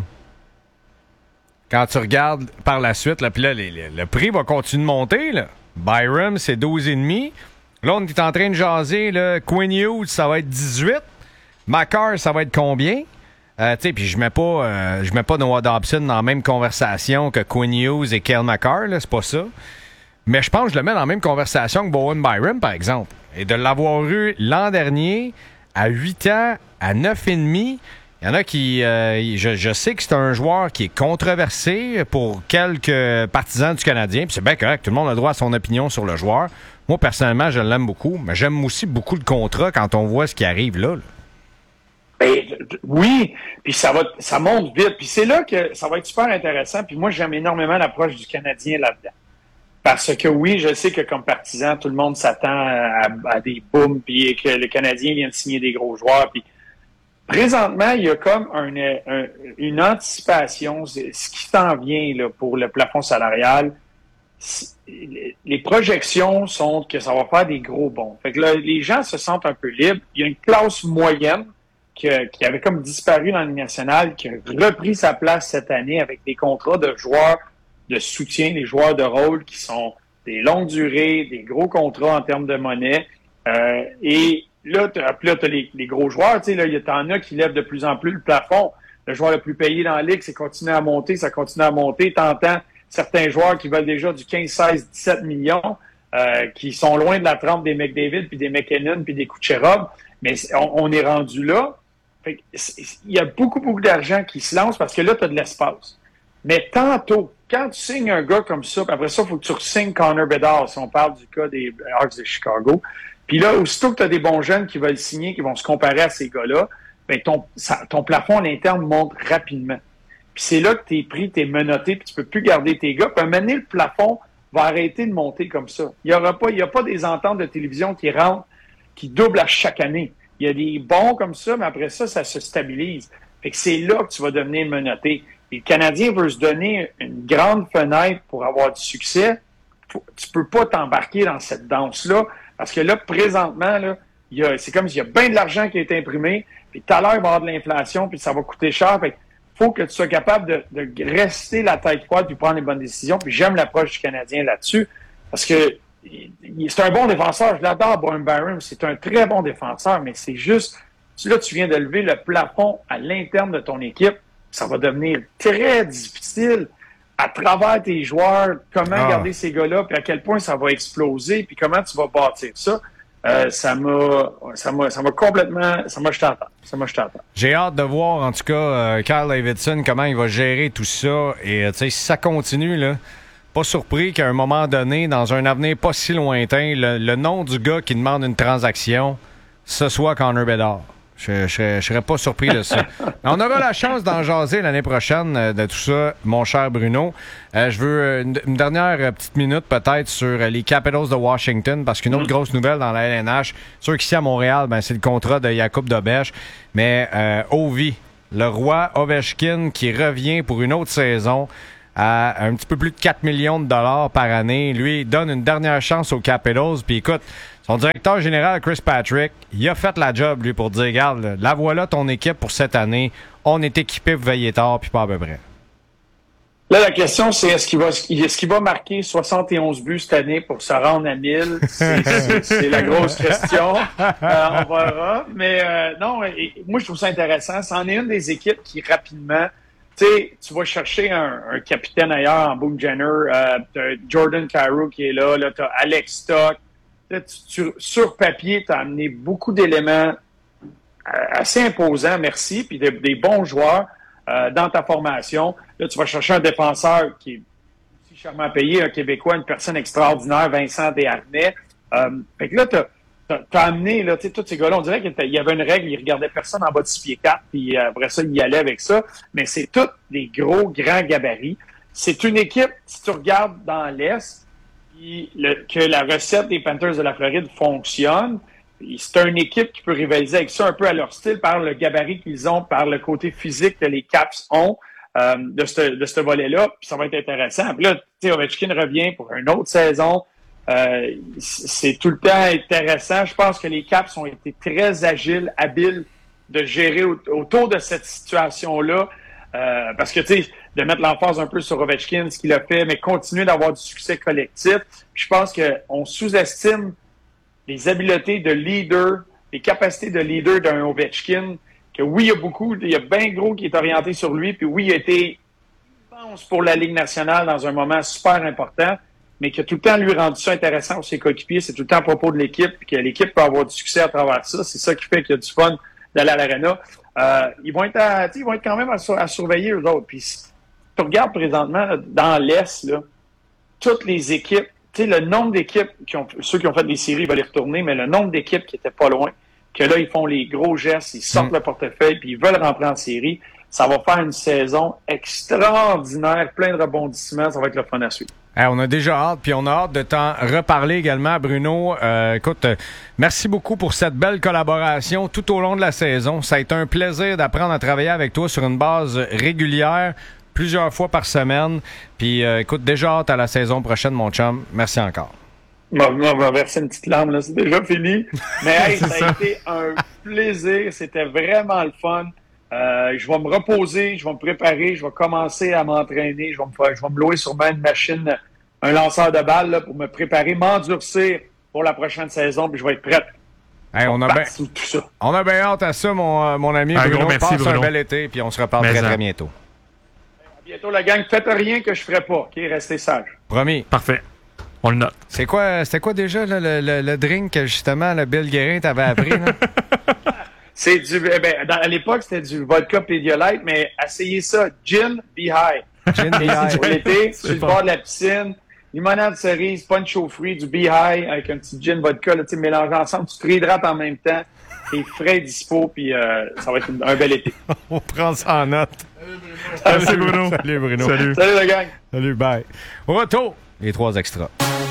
Speaker 3: quand tu regardes par la suite, là, puis là, les, les, le prix va continuer de monter. Là. Byram, c'est douze virgule cinq. Là, on est en train de jaser. Là, Quinn Hughes, ça va être dix-huit. Makar, ça va être combien? Euh, tu sais, puis je mets pas, euh, je mets pas Noah Dobson dans la même conversation que Quinn Hughes et Cale Makar, là, c'est pas ça. Mais je pense que je le mets dans la même conversation que Bowen Byram, par exemple. Et de l'avoir eu l'an dernier, à huit ans, à neuf virgule cinq. Il y en a qui... Euh, je, je sais que c'est un joueur qui est controversé pour quelques partisans du Canadien, puis c'est bien correct, tout le monde a droit à son opinion sur le joueur. Moi, personnellement, je l'aime beaucoup, mais j'aime aussi beaucoup le contrat quand on voit ce qui arrive là. là.
Speaker 20: Ben, oui, puis ça va, ça monte vite, puis c'est là que ça va être super intéressant, puis moi, j'aime énormément l'approche du Canadien là-dedans. Parce que oui, je sais que comme partisan, tout le monde s'attend à, à des booms, puis que le Canadien vient de signer des gros joueurs, puis présentement, il y a comme un, un, une anticipation, ce qui s'en vient là, pour le plafond salarial. Les projections sont que ça va faire des gros bonds. Fait que là, les gens se sentent un peu libres. Il y a une classe moyenne qui, qui avait comme disparu dans la Ligue nationale, qui a repris sa place cette année avec des contrats de joueurs de soutien, des joueurs de rôle qui sont des longues durées, des gros contrats en termes de monnaie. Euh, et là, tu as les, les gros joueurs, tu sais, là, il y en a qui lèvent de plus en plus le plafond. Le joueur le plus payé dans la Ligue, c'est continuer à monter, ça continue à monter. T'entends certains joueurs qui veulent déjà du quinze, seize, dix-sept millions, euh, qui sont loin de la trempe des McDavid, puis des McKinnon, puis des Kucherov, mais on, on est rendu là. Fait que il y a beaucoup, beaucoup d'argent qui se lance parce que là, tu as de l'espace. Mais tantôt, quand tu signes un gars comme ça, puis après ça, il faut que tu re-signes Connor Bedard, si on parle du cas des Hawks de Chicago. Puis là, aussitôt que tu as des bons jeunes qui veulent signer, qui vont se comparer à ces gars-là, ben ton, ça, ton plafond à l'interne monte rapidement. Puis c'est là que t'es pris, t'es menotté, puis tu peux plus garder tes gars. Puis à un moment donné, le plafond va arrêter de monter comme ça. Il y aura pas, il y a pas des ententes de télévision qui rentrent, qui doublent à chaque année. Il y a des bons comme ça, mais après ça, ça se stabilise. Fait que c'est là que tu vas devenir menotté. Et le Canadien veut se donner une grande fenêtre pour avoir du succès. Faut, tu peux pas t'embarquer dans cette danse-là, parce que là, présentement, là, il y a, c'est comme s'il y a bien de l'argent qui a été imprimé, puis tout à l'heure, il va y avoir de l'inflation, puis ça va coûter cher. Fait faut que tu sois capable de, de rester la tête froide puis prendre les bonnes décisions. Puis j'aime l'approche du Canadien là-dessus, parce que c'est un bon défenseur. Je l'adore, Bowen Byram. C'est un très bon défenseur, mais c'est juste, là, tu viens de lever le plafond à l'interne de ton équipe. Ça va devenir très difficile à travers tes joueurs, comment ah. garder ces gars-là, puis à quel point ça va exploser, puis comment tu vas bâtir ça. Euh, ça m'a, ça m'a, ça m'a complètement, ça m'a jeté en temps. Ça m'a jeté en temps.
Speaker 3: J'ai hâte de voir, en tout cas, euh, Carl Davidson, comment il va gérer tout ça. Et, tu sais, si ça continue, là, pas surpris qu'à un moment donné, dans un avenir pas si lointain, le, le nom du gars qui demande une transaction, ce soit Connor Bedard. Je ne serais pas surpris de ça. On aura la chance d'en jaser l'année prochaine euh, de tout ça, mon cher Bruno. Euh, je veux une, une dernière euh, petite minute peut-être sur euh, les Capitals de Washington, parce qu'une autre grosse nouvelle dans la L N H, sûr qu'ici à Montréal, ben, c'est le contrat de Jakub Dobeš, mais euh, Ovi, le roi Ovechkin qui revient pour une autre saison à un petit peu plus de quatre millions de dollars par année. Lui, il donne une dernière chance aux Capitals. Puis écoute, son directeur général, Chris Patrick, il a fait la job, lui, pour dire, regarde, la voilà ton équipe pour cette année. On est équipé pour veiller tard, puis pas à peu près.
Speaker 20: Là, la question, c'est est-ce qu'il va, est-ce qu'il va marquer soixante et onze buts cette année pour se rendre à mille? C'est, c'est, c'est la grosse question. Euh, on verra. Mais euh, non, et, moi, je trouve ça intéressant. C'en est une des équipes qui, rapidement, tu sais, tu vas chercher un, un capitaine ailleurs en Boone Jenner. Euh, t'as Jordan Kyrou qui est là. Là, t'as Alex Stock. Là, tu, tu, sur papier, t'as amené beaucoup d'éléments assez imposants, merci, puis des, des bons joueurs. Euh, dans ta formation. Là, tu vas chercher un défenseur qui est aussi chèrement payé, un Québécois, une personne extraordinaire, Vincent Desharnais. Euh, fait que là, t'as, t'as, t'as amené, là, tu sais, tous ces gars-là, on dirait qu'il y avait une règle, ils regardaient personne en bas de six pieds quatre, puis après ça, ils y allaient avec ça. Mais c'est tous des gros, grands gabarits. C'est une équipe, si tu regardes dans l'Est, puis le, que la recette des Panthers de la Floride fonctionne, c'est une équipe qui peut rivaliser avec ça un peu à leur style par le gabarit qu'ils ont, par le côté physique que les Caps ont euh, de ce de ce volet-là. Puis ça va être intéressant. Puis là, tu sais, Ovechkin revient pour une autre saison. Euh, c'est tout le temps intéressant. Je pense que les Caps ont été très agiles, habiles de gérer au- autour de cette situation-là. Euh, parce que, tu sais, de mettre l'emphase un peu sur Ovechkin, ce qu'il a fait, mais continuer d'avoir du succès collectif. Puis je pense qu'on sous-estime les habiletés de leader, les capacités de leader d'un Ovechkin, que oui, il y a beaucoup, il y a bien gros qui est orienté sur lui, puis oui, il a été immense pour la Ligue nationale dans un moment super important, mais qui a tout le temps lui rendu ça intéressant pour ses coéquipiers, c'est tout le temps à propos de l'équipe, puis que l'équipe peut avoir du succès à travers ça, c'est ça qui fait qu'il y a du fun d'aller à l'aréna. Euh, ils vont être à, ils vont être quand même à, à surveiller eux autres. Puis si tu regardes présentement là, dans l'Est, là, toutes les équipes, tu sais, le nombre d'équipes, qui ont, ceux qui ont fait des séries, ils vont les retourner, mais le nombre d'équipes qui étaient pas loin, que là, ils font les gros gestes, ils sortent mm. le portefeuille, puis ils veulent rentrer en série, ça va faire une saison extraordinaire, plein de rebondissements, ça va être le fun à suivre.
Speaker 3: Hey, on a déjà hâte, puis on a hâte de t'en reparler également, Bruno. Euh, écoute, euh, merci beaucoup pour cette belle collaboration tout au long de la saison. Ça a été un plaisir d'apprendre à travailler avec toi sur une base régulière, plusieurs fois par semaine. Puis, euh, écoute, déjà hâte à la saison prochaine, mon chum. Merci encore.
Speaker 20: Bon, on va verser une petite larme, là. C'est déjà fini. Mais hey, ça, ça a été un plaisir. C'était vraiment le fun. Euh, je vais me reposer, je vais me préparer, je vais commencer à m'entraîner. Je vais me, faire, je vais me louer sûrement une machine, un lanceur de balles là, pour me préparer, m'endurcir pour la prochaine saison, puis je vais être prêt.
Speaker 3: Hey, on, a ben, on a bien hâte à ça, mon, mon ami. Un Bruno. Gros merci, Passe Bruno. Un bel été, puis on se reparle très, très bientôt.
Speaker 20: À bientôt, la gang. Faites rien que je ne ferai pas. OK? Restez sages.
Speaker 3: Promis.
Speaker 2: Parfait. On le note.
Speaker 3: C'est quoi, c'était quoi déjà là, le, le, le drink que justement le Bill Guérin t'avait appris? Là?
Speaker 20: C'est du. Eh ben, dans, à l'époque, c'était du vodka Pedialyte, mais essayez ça. Gin, be high. Gin, be high. Pour l'été, sur le bord de la piscine, limonade cerise, punch au fruit, du be high avec un petit gin vodka, là, tu sais, mélangé ensemble, tu te réhydrates en même temps. T'es frais, dispo, puis euh, ça va être une, un bel été.
Speaker 3: On prend ça en note.
Speaker 20: Salut,
Speaker 3: Salut Bruno. Salut Bruno.
Speaker 20: Salut. Salut la gang.
Speaker 3: Salut, bye. Au retour, les trois extras.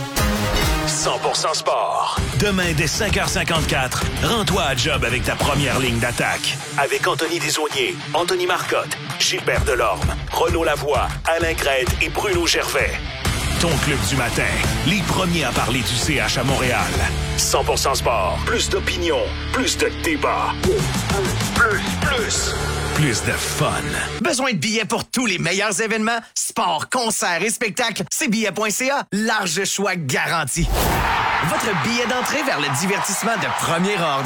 Speaker 7: cent pour cent sport. Demain, dès cinq heures cinquante-quatre, rends-toi à job avec ta première ligne d'attaque. Avec Anthony Desaulniers, Anthony Marcotte, Gilbert Delorme, Renaud Lavoie, Alain Crête et Bruno Gervais. Ton club du matin, les premiers à parler du C H à Montréal. cent pour cent sport, plus d'opinion, plus de débat. Plus, plus, plus de fun.
Speaker 4: Besoin de billets pour tous les meilleurs événements? Sport, concerts et spectacles, c'est billets point c a. Large choix garanti. Votre billet d'entrée vers le divertissement de premier ordre.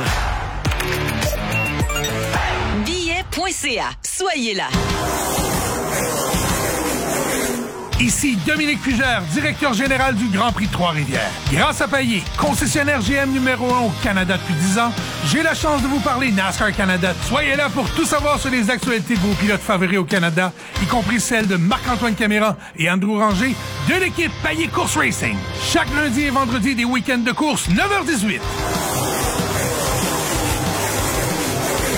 Speaker 13: billets point c a. Soyez là.
Speaker 21: Ici Dominique Fugère, directeur général du Grand Prix de Trois-Rivières. Grâce à Payet, concessionnaire G M numéro un au Canada depuis dix ans, j'ai la chance de vous parler NASCAR Canada. Soyez là pour tout savoir sur les actualités de vos pilotes favoris au Canada, y compris celles de Marc-Antoine Caméra et Andrew Ranger de l'équipe Payet Course Racing. Chaque lundi et vendredi des week-ends de course, neuf heures dix-huit.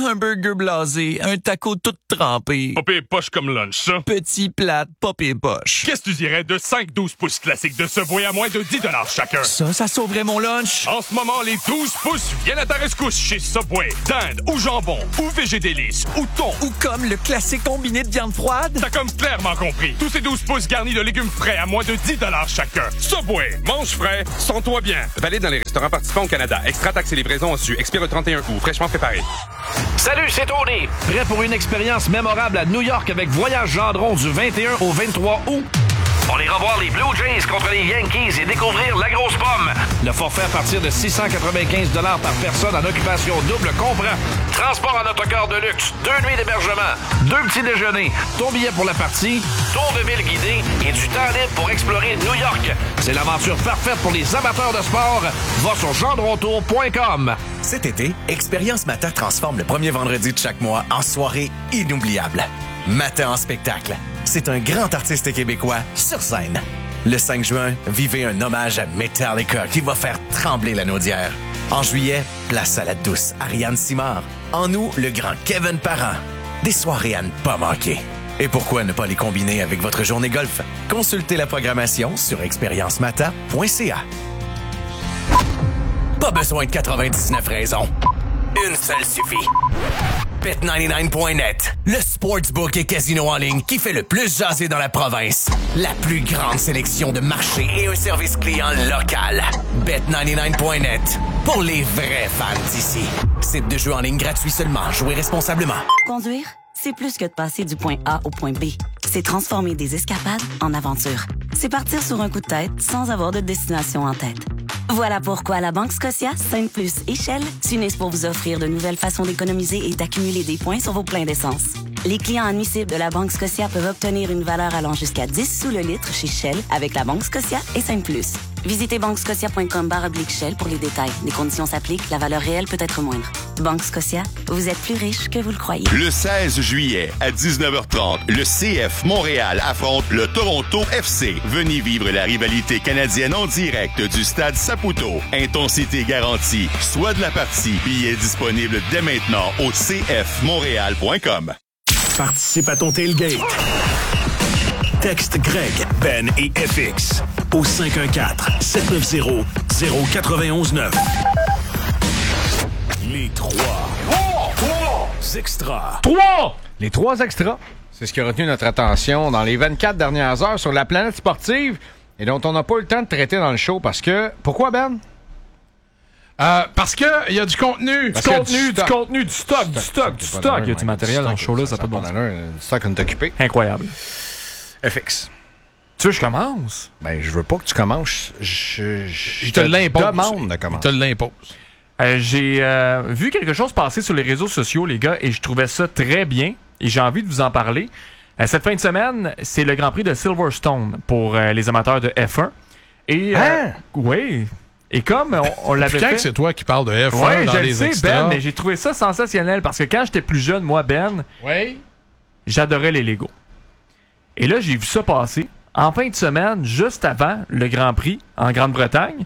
Speaker 9: Un burger blasé, un taco tout trempé.
Speaker 10: Pas pire poche comme lunch, ça.
Speaker 9: Petit plat, pas pire poche.
Speaker 10: Qu'est-ce que tu dirais de cinq douze pouces classiques de Subway à moins de dix chacun?
Speaker 9: Ça, ça sauverait mon lunch.
Speaker 10: En ce moment, les douze pouces viennent à ta rescousse chez Subway. Dinde ou jambon ou végédélice ou thon.
Speaker 9: Ou comme le classique combiné de viande froide.
Speaker 10: T'as comme clairement compris. Tous ces douze pouces garnis de légumes frais à moins de dix chacun. Subway, mange frais, sens-toi bien.
Speaker 11: Valide dans les restaurants participants au Canada. Extra taxes et livraison en su. Expire le trente et un août. Fraîchement préparé.
Speaker 1: Salut, c'est Tony. Prêt pour une expérience mémorable à New York avec Voyage Gendron du vingt et un au vingt-trois août? On ira voir les Blue Jays contre les Yankees et découvrir la grosse pomme. Le forfait à partir de six cent quatre-vingt-quinze dollars par personne en occupation double comprend transport en autocar de luxe, deux nuits d'hébergement, deux petits déjeuners, ton billet pour la partie, tour de ville guidé et du temps libre pour explorer New York. C'est l'aventure parfaite pour les amateurs de sport. Va sur gendrontour point com.
Speaker 4: Cet été, Expérience Mata transforme le premier vendredi de chaque mois en soirée inoubliable. Mata en spectacle. C'est un grand artiste québécois sur scène. Le cinq juin, vivez un hommage à Metallica qui va faire trembler la Naudière. En juillet, place à la douce Ariane Simard. En août, le grand Kevin Parent. Des soirées à ne pas manquer. Et pourquoi ne pas les combiner avec votre journée golf? Consultez la programmation sur expérience mata point c a. Pas besoin de quatre-vingt-dix-neuf raisons. Une seule suffit. bet quatre-vingt-dix-neuf point net, le sportsbook et casino en ligne qui fait le plus jaser dans la province. La plus grande sélection de marchés et un service client local. bet quatre-vingt-dix-neuf point net, pour les vrais fans d'ici. Site de jeu en ligne gratuit seulement. Jouez responsablement.
Speaker 22: Conduire, c'est plus que de passer du point A au point B. C'est transformer des escapades en aventures. C'est partir sur un coup de tête sans avoir de destination en tête. Voilà pourquoi la Banque Scotia, Sainte-Plus et Shell s'unissent pour vous offrir de nouvelles façons d'économiser et d'accumuler des points sur vos pleins d'essence. Les clients admissibles de la Banque Scotia peuvent obtenir une valeur allant jusqu'à dix sous le litre chez Shell avec la Banque Scotia et Sainte-Plus. Visitez banque scotia point com barre oblique Shell pour les détails. Les conditions s'appliquent, la valeur réelle peut être moindre. Banque Scotia, vous êtes plus riche que vous le croyez.
Speaker 23: Le seize juillet à dix-neuf heures trente, le C F Montréal affronte le Toronto F C. Venez vivre la rivalité canadienne en direct du stade Saputo. Intensité garantie. Soit de la partie. Billets disponibles dès maintenant au c f montréal point com.
Speaker 7: Participe à ton tailgate. Texte Greg, Ben et F X au cinq un quatre, sept neuf zéro, zéro neuf un neuf. Les trois. Trois! Trois! Extras.
Speaker 3: Trois! Les trois extras. C'est ce qui a retenu notre attention dans les vingt-quatre dernières heures sur la planète sportive et dont on n'a pas eu le temps de traiter dans le show parce que... Pourquoi, Ben?
Speaker 5: Euh, parce qu'il y a du contenu.
Speaker 2: Du contenu, du contenu, du stock, du stock, du stock. Il y a du matériel dans ce show-là, ça peut pas de bon sens.
Speaker 3: Du stock qu'on est occupé.
Speaker 2: Incroyable.
Speaker 3: F X.
Speaker 2: Tu veux que je commence?
Speaker 3: Ben, je veux pas que tu commences. Je, je,
Speaker 5: je te, te l'impose.
Speaker 3: demande de commencer.
Speaker 5: Je te l'impose.
Speaker 2: Euh, j'ai euh, vu quelque chose passer sur les réseaux sociaux, les gars, et je trouvais ça très bien. Et j'ai envie de vous en parler. Euh, cette fin de semaine, c'est le Grand Prix de Silverstone pour euh, les amateurs de F un. Et, euh,
Speaker 3: hein?
Speaker 2: Oui. Et comme on, on l'avait fait...
Speaker 5: que c'est toi qui parles de F un
Speaker 2: ouais,
Speaker 5: dans
Speaker 2: je
Speaker 5: les
Speaker 2: le sais,
Speaker 5: extras.
Speaker 2: Ben, mais j'ai trouvé ça sensationnel parce que quand j'étais plus jeune, moi, Ben,
Speaker 5: oui?
Speaker 2: j'adorais les Legos. Et là, j'ai vu ça passer. En fin de semaine, juste avant le Grand Prix en Grande-Bretagne,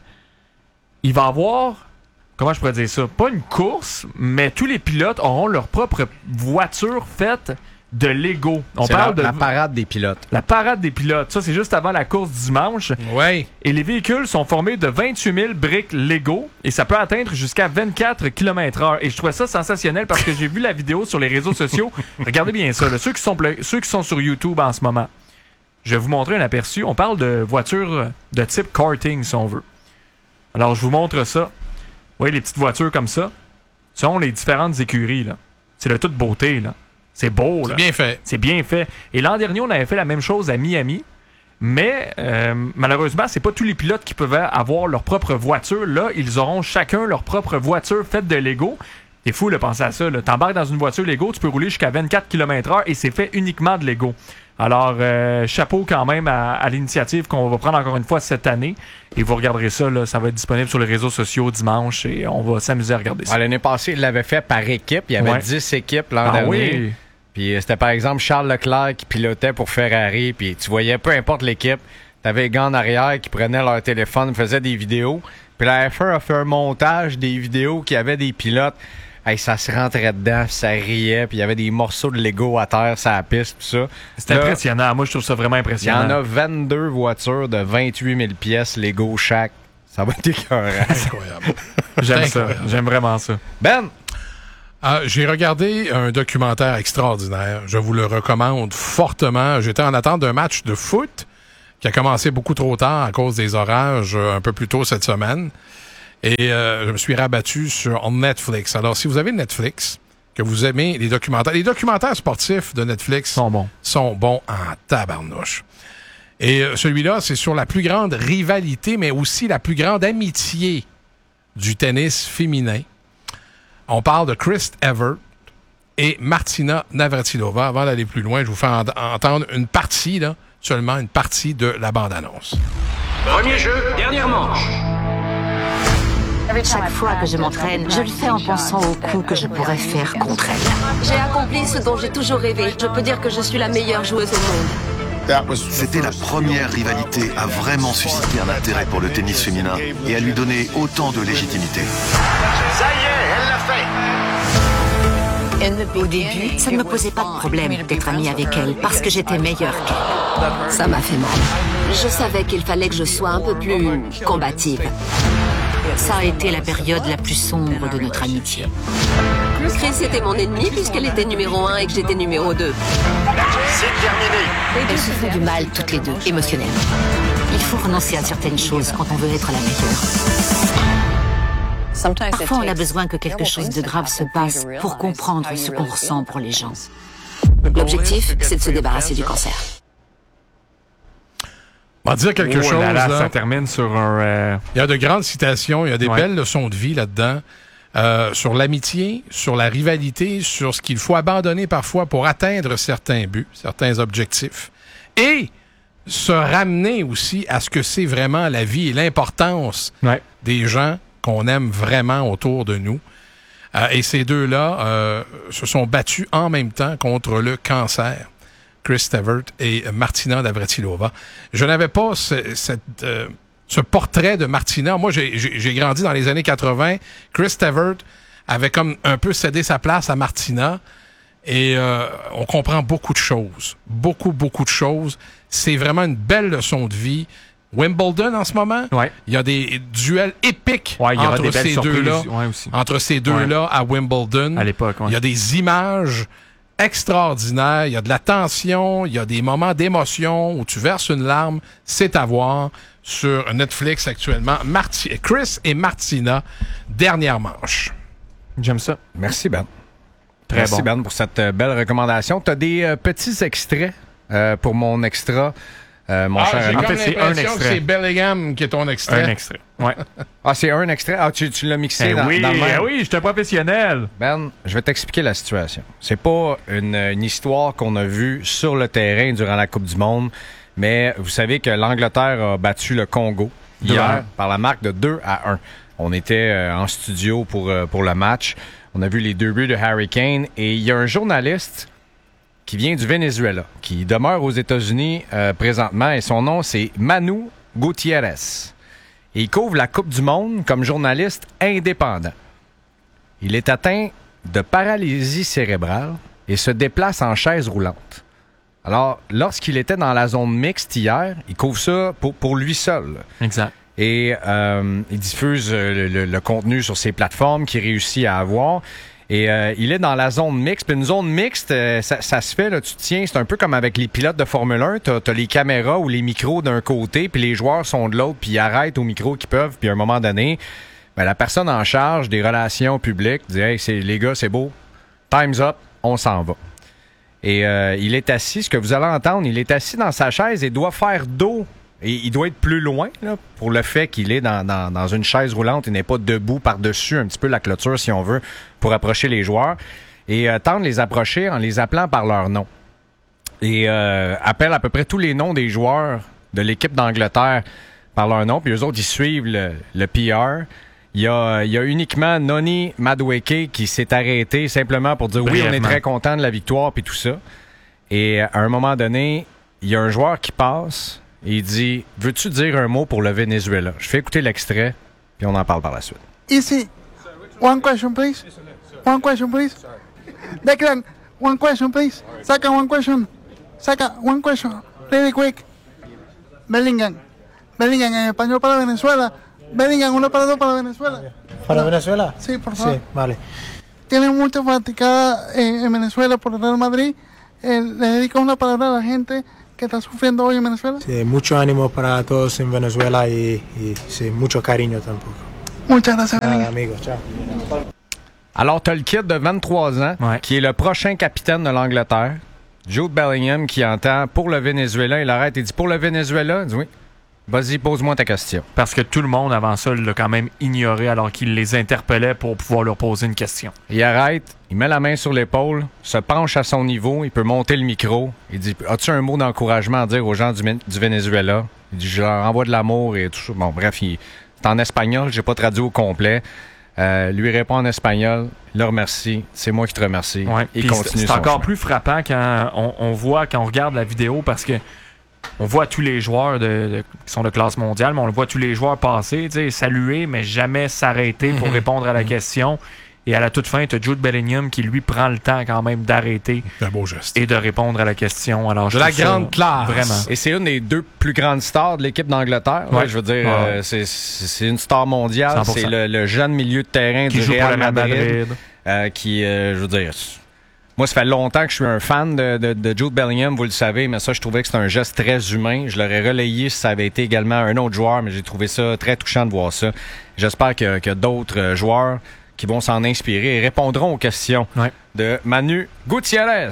Speaker 2: il va y avoir, comment je pourrais dire ça, pas une course, mais tous les pilotes auront leur propre voiture faite de Lego. On
Speaker 3: c'est
Speaker 2: parle
Speaker 3: la,
Speaker 2: de
Speaker 3: la parade des pilotes.
Speaker 2: La parade des pilotes. Ça, c'est juste avant la course dimanche.
Speaker 5: Oui.
Speaker 2: Et les véhicules sont formés de vingt-huit mille briques Lego et ça peut atteindre jusqu'à vingt-quatre kilomètres heure. Et je trouvais ça sensationnel parce que j'ai vu la vidéo sur les réseaux sociaux. Regardez bien ça. Là. Ceux qui sont, ceux qui sont sur YouTube en ce moment. Je vais vous montrer un aperçu. On parle de voitures de type karting, si on veut. Alors, je vous montre ça. Vous voyez les petites voitures comme ça? Ce sont les différentes écuries, là. C'est de toute beauté, là. C'est beau, là.
Speaker 5: C'est bien fait.
Speaker 2: C'est bien fait. Et l'an dernier, on avait fait la même chose à Miami. Mais, euh, malheureusement, c'est pas tous les pilotes qui peuvent avoir leur propre voiture. Là, ils auront chacun leur propre voiture faite de Lego. C'est fou de penser à ça. T'embarques dans une voiture Lego, tu peux rouler jusqu'à vingt-quatre kilomètres heure et c'est fait uniquement de Lego. Alors, euh, chapeau quand même à, à l'initiative qu'on va prendre encore une fois cette année. Et vous regarderez ça, là, ça va être disponible sur les réseaux sociaux dimanche et on va s'amuser à regarder ça.
Speaker 3: Ouais, l'année passée, il l'avait fait par équipe. Il y avait
Speaker 2: ouais.
Speaker 3: dix équipes l'an
Speaker 2: ah,
Speaker 3: dernier.
Speaker 2: Oui.
Speaker 3: Puis c'était par exemple Charles Leclerc qui pilotait pour Ferrari. Puis tu voyais, peu importe l'équipe, t'avais les gars en arrière qui prenaient leur téléphone, faisaient des vidéos. Puis la F un a fait un montage des vidéos qui avaient des pilotes. Hey, ça se rentrait dedans, puis ça riait, puis il y avait des morceaux de Lego à terre, sur la piste, tout ça.
Speaker 2: C'est impressionnant. Moi, je trouve ça vraiment
Speaker 3: Il y
Speaker 2: impressionnant.
Speaker 3: en a vingt-deux voitures de vingt-huit mille pièces Lego chaque. Ça va être écœurant.
Speaker 5: Incroyable.
Speaker 2: J'aime
Speaker 5: Incroyable.
Speaker 2: ça. J'aime vraiment ça.
Speaker 3: Ben!
Speaker 5: Euh, j'ai regardé un documentaire extraordinaire. Je vous le recommande fortement. J'étais en attente d'un match de foot qui a commencé beaucoup trop tard à cause des orages euh, un peu plus tôt cette semaine. Et euh, je me suis rabattu sur Netflix. Alors, si vous avez Netflix, que vous aimez les documentaires, les documentaires sportifs de Netflix
Speaker 2: sont bons,
Speaker 5: sont bons en tabarnouche. Et euh, celui-là, c'est sur la plus grande rivalité, mais aussi la plus grande amitié du tennis féminin. On parle de Chris Evert et Martina Navratilova. Avant d'aller plus loin, je vous fais en- entendre une partie, là, seulement une partie de la bande-annonce.
Speaker 6: Premier jeu, dernière manche.
Speaker 8: Chaque fois que je m'entraîne, je le fais en pensant au coup que je pourrais faire contre elle.
Speaker 12: J'ai accompli ce dont j'ai toujours rêvé. Je peux dire que je suis la meilleure joueuse au monde.
Speaker 19: C'était la première rivalité à vraiment susciter un intérêt pour le tennis féminin et à lui donner autant de légitimité.
Speaker 6: Ça y est, elle l'a fait.
Speaker 8: Au début, ça ne me posait pas de problème d'être amie avec elle parce que j'étais meilleure qu'elle.
Speaker 12: Ça m'a fait mal. Je savais qu'il fallait que je sois un peu plus combative.
Speaker 8: Ça a été la période la plus sombre de notre amitié.
Speaker 12: Chris était mon ennemi puisqu'elle était numéro un et que j'étais numéro deux.
Speaker 6: C'est terminé.
Speaker 8: Elles se font du mal toutes les deux, émotionnellement. Il faut renoncer à certaines choses quand on veut être la meilleure. Parfois, on a besoin que quelque chose de grave se passe pour comprendre ce qu'on ressent pour les gens.
Speaker 12: L'objectif, c'est de se débarrasser du cancer.
Speaker 5: On va dire quelque
Speaker 2: Oh
Speaker 5: chose.
Speaker 2: là là,
Speaker 5: là.
Speaker 2: ça termine sur un... euh,
Speaker 5: Il y a de grandes citations, il y a des
Speaker 2: Ouais.
Speaker 5: belles leçons de vie là-dedans. Euh, sur l'amitié, sur la rivalité, sur ce qu'il faut abandonner parfois pour atteindre certains buts, certains objectifs. Et se ramener aussi à ce que c'est vraiment la vie et l'importance
Speaker 2: Ouais.
Speaker 5: des gens qu'on aime vraiment autour de nous. Euh, et ces deux-là euh, se sont battus en même temps contre le cancer. Chris Evert et Martina Navratilova. Je n'avais pas ce, cette, euh, ce portrait de Martina. Moi, j'ai, j'ai, j'ai grandi dans les années quatre-vingts. Chris Evert avait comme un peu cédé sa place à Martina. Et euh, on comprend beaucoup de choses. Beaucoup, beaucoup de choses. C'est vraiment une belle leçon de vie. Wimbledon en ce moment,
Speaker 2: ouais.
Speaker 5: il y a des duels épiques
Speaker 2: Ouais, il y aura
Speaker 5: entre
Speaker 2: des belles
Speaker 5: ces
Speaker 2: surprises,
Speaker 5: deux-là.
Speaker 2: ouais, aussi.
Speaker 5: Entre ces deux-là
Speaker 2: Ouais.
Speaker 5: à Wimbledon.
Speaker 2: À l'époque, ouais.
Speaker 5: Il y a des images extraordinaires, il y a de la tension, il y a des moments d'émotion où tu verses une larme. C'est à voir sur Netflix actuellement. Marti- Chris et Martina, dernière manche.
Speaker 2: J'aime ça.
Speaker 3: Merci, Ben.
Speaker 2: Très
Speaker 3: Merci,
Speaker 2: bon.
Speaker 3: Ben, pour cette euh, belle recommandation. Tu as des euh, petits extraits euh, pour mon extra, euh, mon
Speaker 5: Ah,
Speaker 3: cher
Speaker 5: j'ai
Speaker 3: ami.
Speaker 5: comme
Speaker 2: En fait, c'est un
Speaker 5: l'impression que
Speaker 2: extrait.
Speaker 5: c'est Bellingham qui est ton extrait.
Speaker 2: Un extrait. Ouais.
Speaker 3: Ah, c'est un extrait? Ah, tu, tu l'as mixé
Speaker 2: Eh
Speaker 3: dans,
Speaker 2: oui,
Speaker 3: dans le même?
Speaker 2: eh oui, j'étais professionnel.
Speaker 3: Ben, je vais t'expliquer la situation. C'est pas une, une histoire qu'on a vue sur le terrain durant la Coupe du Monde, mais vous savez que l'Angleterre a battu le Congo
Speaker 2: deux à
Speaker 3: hier
Speaker 2: un.
Speaker 3: par la marque de deux à un. On était euh, en studio pour, euh, pour le match. On a vu les deux buts de Harry Kane et il y a un journaliste qui vient du Venezuela, qui demeure aux États-Unis euh, présentement et son nom c'est Manu Gutiérrez. Et il couvre la Coupe du Monde comme journaliste indépendant. Il est atteint de paralysie cérébrale et se déplace en chaise roulante. Alors, lorsqu'il était dans la zone mixte hier, il couvre ça pour, pour lui seul.
Speaker 2: Exact.
Speaker 3: Et euh, il diffuse le, le- le contenu sur ses plateformes qu'il réussit à avoir. Et euh, il est dans la zone mixte. Puis une zone mixte, euh, ça, ça se fait, là, tu te tiens, c'est un peu comme avec les pilotes de Formule un. T'as, t'as les caméras ou les micros d'un côté, puis les joueurs sont de l'autre, puis ils arrêtent au micro qu'ils peuvent. Puis à un moment donné, ben, la personne en charge des relations publiques dit « Hey, c'est, les gars, c'est beau. Time's up. On s'en va. » Et euh, il est assis, ce que vous allez entendre, il est assis dans sa chaise et doit faire dos. Et il doit être plus loin là, pour le fait qu'il est dans, dans, dans une chaise roulante et n'est pas debout par-dessus un petit peu la clôture, si on veut, pour approcher les joueurs. Et euh, tente de les approcher en les appelant par leur nom. Et euh, appelle à peu près tous les noms des joueurs de l'équipe d'Angleterre par leur nom. Puis eux autres, ils suivent le, le P R. Il y, a, il y a uniquement Noni Madueke qui s'est arrêté simplement pour dire oui, on est
Speaker 2: Brièvement.
Speaker 3: très content de la victoire puis tout ça. Et à un moment donné, il y a un joueur qui passe et il dit « Veux-tu dire un mot pour le Venezuela? » Je fais écouter l'extrait puis on en parle par la suite.
Speaker 24: Is it
Speaker 14: One question, please. One question, please. Declan, one question, please. Saka, one question. Saka, one question. Really quick. Bellingham. Bellingham en español para Venezuela. Bellingham, uno para dos para Venezuela.
Speaker 15: ¿Para Venezuela?
Speaker 14: Sí, por favor.
Speaker 15: Sí, vale.
Speaker 14: Tiene mucha fanaticada en, en Venezuela por el Real Madrid. Eh, le dedico una palabra a la gente que está sufriendo hoy en Venezuela.
Speaker 15: Sí, mucho ánimo para todos en Venezuela y, y sí, mucho cariño tampoco.
Speaker 14: Muchas gracias,
Speaker 15: Nada, amigos. Ciao.
Speaker 3: Alors, tu as le kid de vingt-trois ans, ouais. qui est le prochain capitaine de l'Angleterre. Jude Bellingham qui entend pour le Venezuela. Il arrête et dit pour le Venezuela. Il dit oui. Vas-y, pose-moi ta question.
Speaker 2: Parce que tout le monde avant ça l'a quand même ignoré alors qu'il les interpellait pour pouvoir leur poser une question.
Speaker 3: Il arrête, il met la main sur l'épaule, se penche à son niveau, il peut monter le micro. Il dit as-tu un mot d'encouragement à dire aux gens du, du Venezuela? Il dit je leur envoie de l'amour et tout ça. Bon, bref, il, c'est en espagnol, j'ai pas traduit au complet. Euh, lui répond en espagnol, le remercie, c'est moi qui te remercie.
Speaker 2: Ouais,
Speaker 3: il continue.
Speaker 2: C'est, c'est encore chemin. Plus frappant quand on, on voit, quand on regarde la vidéo parce que on voit tous les joueurs de, de, qui sont de classe mondiale, mais on le voit tous les joueurs passer, saluer, mais jamais s'arrêter pour répondre à la question. Et à la toute fin, tu as Jude Bellingham qui, lui, prend le temps quand même d'arrêter
Speaker 5: un beau geste.
Speaker 2: Et de répondre à la question. Alors, je
Speaker 3: de la grande classe.
Speaker 2: Vraiment.
Speaker 3: Et c'est une des deux plus grandes stars de l'équipe d'Angleterre. Ouais. Ouais, je veux dire, ouais. euh, c'est, c'est une star mondiale. cent pour cent. C'est le, le jeune milieu de terrain qui du Real Madrid, Madrid. Euh, qui, euh, je veux dire... Moi, ça fait longtemps que je suis un fan de, de, de Jude Bellingham, vous le savez, mais ça, je trouvais que c'était un geste très humain. Je l'aurais relayé si ça avait été également un autre joueur, mais j'ai trouvé ça très touchant de voir ça. J'espère qu'il y a, qu'il y a d'autres joueurs qui vont s'en inspirer et répondront aux questions ouais. de Manu Gutiérrez.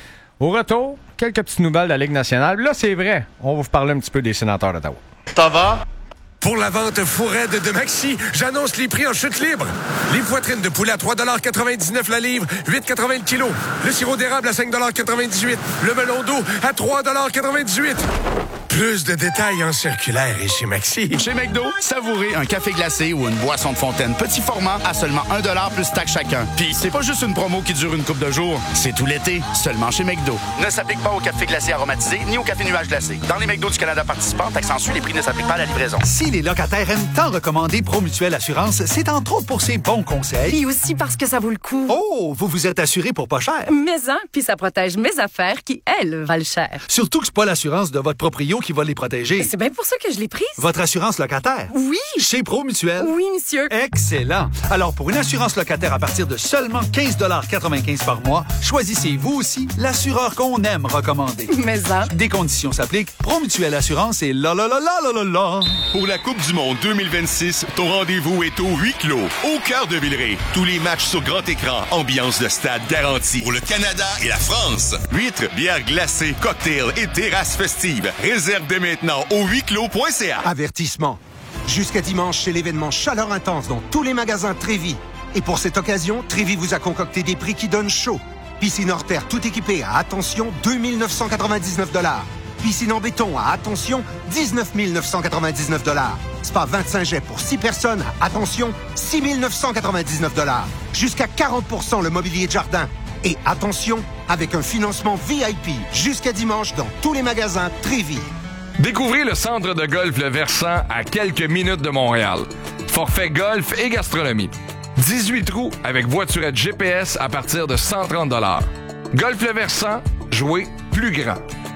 Speaker 3: Au retour, quelques petites nouvelles de la Ligue nationale. Là, c'est vrai, on va vous parler un petit peu des Sénateurs d'Ottawa.
Speaker 17: Ça va? Pour la vente fourraide de Maxi, j'annonce les prix en chute libre. Les poitrines de poulet à trois dollars quatre-vingt-dix-neuf la livre, huit dollars quatre-vingts le kilo. Le sirop d'érable à cinq dollars quatre-vingt-dix-huit. Le melon d'eau à trois dollars quatre-vingt-dix-huit. Plus de détails en circulaire et chez Maxi.
Speaker 24: Chez McDo, savourez un café glacé ou une boisson de fontaine petit format à seulement un dollar plus taxe chacun. Puis c'est pas juste une promo qui dure une couple de jours, c'est tout l'été, seulement chez McDo. Ne s'applique pas au café glacé aromatisé ni au café nuage glacé. Dans les McDo du Canada participants, taxe en sus, les prix ne s'appliquent pas à la livraison.
Speaker 25: Si les locataires aiment tant recommander Promutuelle Assurance, c'est entre autres pour ses bons conseils.
Speaker 12: Et aussi parce que ça vaut le coup.
Speaker 25: Oh, vous vous êtes assuré pour pas cher.
Speaker 12: Mais hein, puis ça protège mes affaires qui, elles, valent cher.
Speaker 25: Surtout que c'est pas l'assurance de votre proprio qui va les protéger.
Speaker 12: C'est bien pour ça que je l'ai prise.
Speaker 25: Votre assurance locataire?
Speaker 12: Oui.
Speaker 25: Chez Promutuelle?
Speaker 12: Oui, monsieur.
Speaker 25: Excellent. Alors, pour une assurance locataire à partir de seulement quinze dollars quatre-vingt-quinze par mois, choisissez vous aussi l'assureur qu'on aime recommander.
Speaker 12: Mais hein.
Speaker 25: Des conditions s'appliquent. Promutuelle Assurance et la la la la la la la.
Speaker 23: Pour la Coupe du Monde deux mille vingt-six, ton rendez-vous est au huis clos, au cœur de Villeray. Tous les matchs sur grand écran, ambiance de stade garantie. Pour le Canada et la France, huîtres, bières glacées, cocktails et terrasses festives. Réserve dès maintenant au huis clos point c a.
Speaker 26: Avertissement. Jusqu'à dimanche, c'est l'événement Chaleur Intense dans tous les magasins Trévis. Et pour cette occasion, Trévis vous a concocté des prix qui donnent chaud. Piscine hors terre tout équipée à, attention, deux mille neuf cent quatre-vingt-dix-neuf dollars. Piscine en béton à, attention, dix-neuf mille neuf cent quatre-vingt-dix-neuf dollars. Spa vingt-cinq jets pour six personnes à, attention, six mille neuf cent quatre-vingt-dix-neuf dollars. Jusqu'à quarante pour cent le mobilier de jardin. Et attention, avec un financement V I P jusqu'à dimanche dans tous les magasins Trévis.
Speaker 10: Découvrez le centre de golf Le Versant à quelques minutes de Montréal. Forfait golf et gastronomie. dix-huit trous avec voiturette G P S à partir de cent trente dollars. Golf Le Versant, jouez plus grand.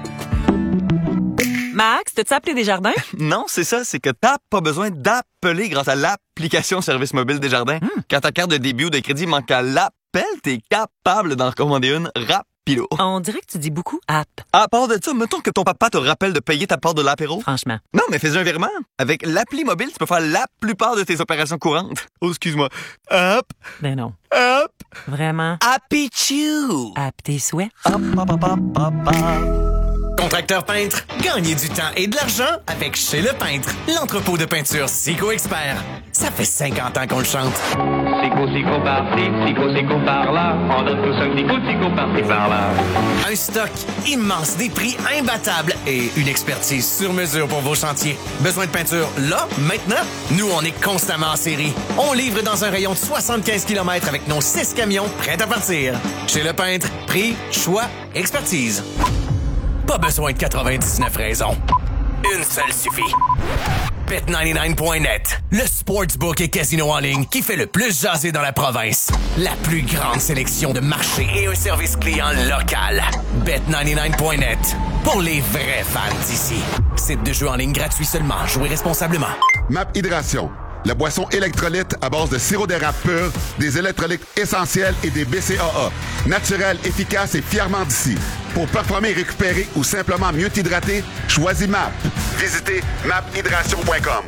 Speaker 27: Max, t'as-tu appelé Desjardins?
Speaker 28: Non, c'est ça, c'est que t'as pas besoin d'appeler grâce à l'application Service mobile Desjardins. Hmm. Quand ta carte de débit ou de crédit manque à l'appel, t'es capable d'en recommander une rapido.
Speaker 27: On dirait que tu dis beaucoup app.
Speaker 28: À part de ça, mettons que ton papa te rappelle de payer ta part de l'apéro.
Speaker 27: Franchement.
Speaker 28: Non, mais fais un virement. Avec l'appli mobile, tu peux faire la plupart de tes opérations courantes. Oh, excuse-moi. Hop.
Speaker 27: Ben non.
Speaker 28: Hop.
Speaker 27: Vraiment.
Speaker 28: Happy Chew.
Speaker 27: App tes souhaits.
Speaker 28: Hop, hop, hop, hop, hop, hop.
Speaker 4: Contracteur peintre, gagnez du temps et de l'argent avec Chez Le Peintre, l'entrepôt de peinture Sico Expert. Ça fait cinquante ans qu'on le chante.
Speaker 29: Sico, Sico par-ci, Sico, Sico par-là. On donne tous un petit coup de Sico par-ci, par-là.
Speaker 4: Un stock immense, des prix imbattables et une expertise sur mesure pour vos chantiers. Besoin de peinture là, maintenant? Nous, on est constamment en série. On livre dans un rayon de soixante-quinze kilomètres avec nos six camions prêts à partir. Chez Le Peintre, prix, choix, expertise. Pas besoin de quatre-vingt-dix-neuf raisons. Une seule suffit. bet quatre-vingt-dix-neuf point net, le sportsbook et casino en ligne qui fait le plus jaser dans la province. La plus grande sélection de marchés et un service client local. bet quatre-vingt-dix-neuf point net, pour les vrais fans d'ici. Site de jeu en ligne gratuit seulement. Jouez responsablement.
Speaker 1: Map Hydration, la boisson électrolyte à base de sirop d'érable pur, des électrolytes essentiels et des B C A A. Naturel, efficace et fièrement d'ici. Pour performer, récupérer ou simplement mieux t'hydrater, choisis M A P. Visitez map hydration point com.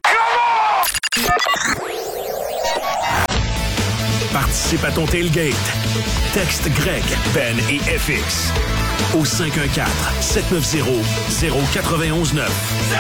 Speaker 7: Participe à ton tailgate. Texte Greg, Ben et F X au cinq un quatre, sept neuf zéro, zéro neuf un neuf.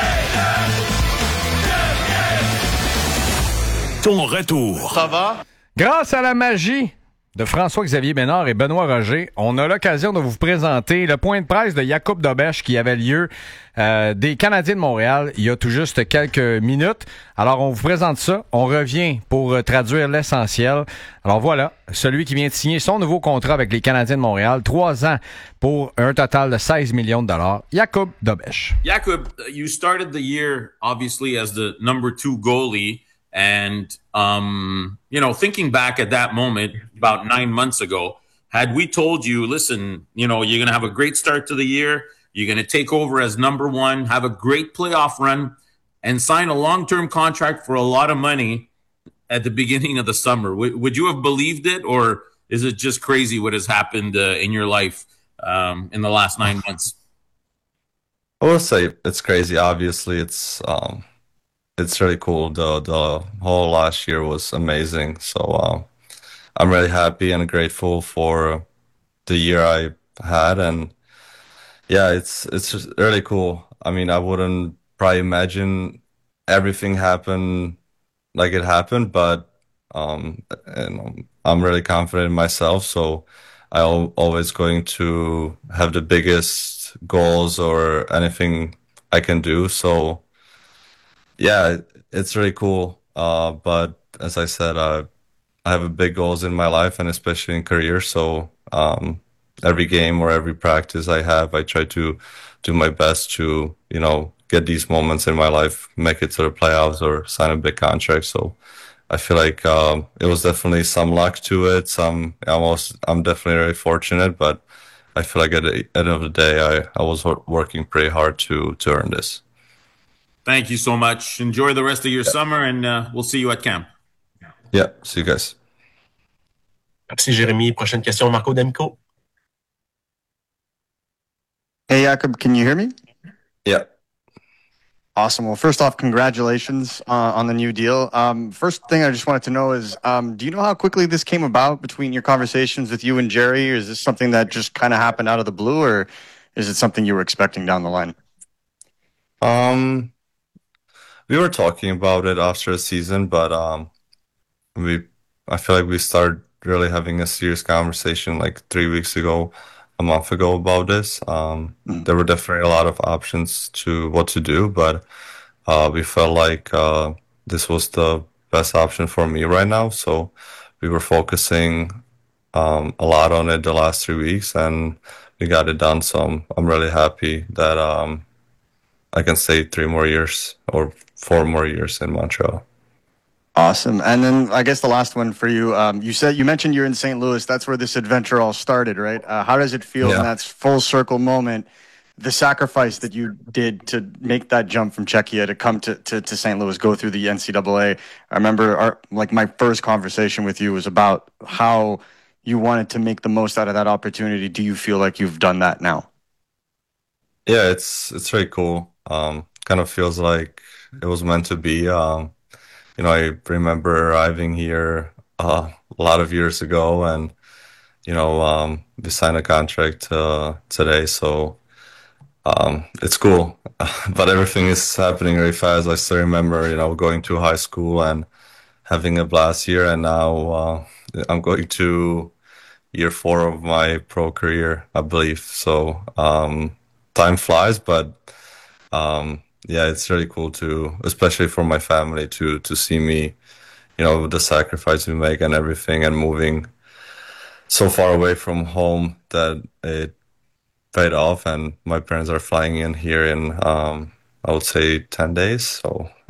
Speaker 7: Ton retour.
Speaker 3: Ça va? Grâce à la magie de François-Xavier Bénard et Benoît Roger, on a l'occasion de vous présenter le point de presse de Jakub Dobeš qui avait lieu euh, des Canadiens de Montréal il y a tout juste quelques minutes. Alors, on vous présente ça. On revient pour euh, traduire l'essentiel. Alors voilà, celui qui vient de signer son nouveau contrat avec les Canadiens de Montréal, trois ans pour un total de seize millions de dollars. Jakub Dobeš.
Speaker 9: Jakub, you started the year obviously as the number two goalie. And, um, you know, thinking back at that moment about nine months ago, had we told you, listen, you know, you're going to have a great start to the year, you're going to take over as number one, have a great playoff run, and sign a long-term contract for a lot of money at the beginning of the summer, w- would you have believed it, or is it just crazy what has happened uh, in your life um, in the last nine months?
Speaker 11: I will say it's crazy. Obviously, it's... Um... It's really cool. The the whole last year was amazing. So uh, I'm really happy and grateful for the year I had. And yeah, it's it's just really cool. I mean, I wouldn't probably imagine everything happen like it happened, but um, and I'm really confident in myself. So I'm always going to have the biggest goals or anything I can do. So. Yeah, it's really cool. Uh, but as I said, uh, I have a big goals in my life and especially in career. So um, every game or every practice I have, I try to do my best to, you know, get these moments in my life, make it to the playoffs or sign a big contract. So I feel like um, it was definitely some luck to it. Some almost, I'm definitely very fortunate, but I feel like at the end of the day, I, I was working pretty hard to to earn this.
Speaker 9: Thank you so much. Enjoy the rest of your yeah. summer, and uh, we'll see you at camp.
Speaker 11: Yeah, see you guys.
Speaker 13: Merci, Jérémy. Prochaine question, Marco D'Amico.
Speaker 16: Hey, Jakub, can you hear me?
Speaker 11: Yeah.
Speaker 16: Awesome. Well, first off, congratulations uh, on the new deal. Um, first thing I just wanted to know is, um, do you know how quickly this came about between your conversations with you and Jerry? Or is this something that just kind of happened out of the blue, or is it something you were expecting down the line?
Speaker 11: Um... We were talking about it after the season, but um, we I feel like we started really having a serious conversation like three weeks ago, a month ago about this. Um, mm. There were definitely a lot of options to what to do, but uh, we felt like uh, this was the best option for me right now. So we were focusing um, a lot on it the last three weeks, and we got it done. So I'm, I'm really happy that um, I can stay three more years or four more years in Montreal.
Speaker 16: Awesome. And then I guess the last one for you, um, you said, you mentioned you're in Saint Louis. That's where this adventure all started, right? Uh, how does it feel
Speaker 11: yeah.
Speaker 16: in that full circle moment, the sacrifice that you did to make that jump from Czechia to come to, to, to Saint Louis, go through the N C double A? I remember our, like my first conversation with you was about how you wanted to make the most out of that opportunity. Do you feel like you've done that now?
Speaker 11: Yeah, it's, it's very cool. Um, kind of feels like it was meant to be. Um, you know, I remember arriving here uh, a lot of years ago, and you know, um, we signed a contract uh, today, so um, it's cool. But everything is happening very fast. I still remember, you know, going to high school and having a blast here, and now uh, I'm going to year four of my pro career, I believe. So um, time flies, but. Um, Yeah, it's really cool to, especially for my family, to to see me, you know, the sacrifice we make and everything, and moving so far away from home that it paid off. And my parents are flying in here in, um, I would say, ten days. So uh,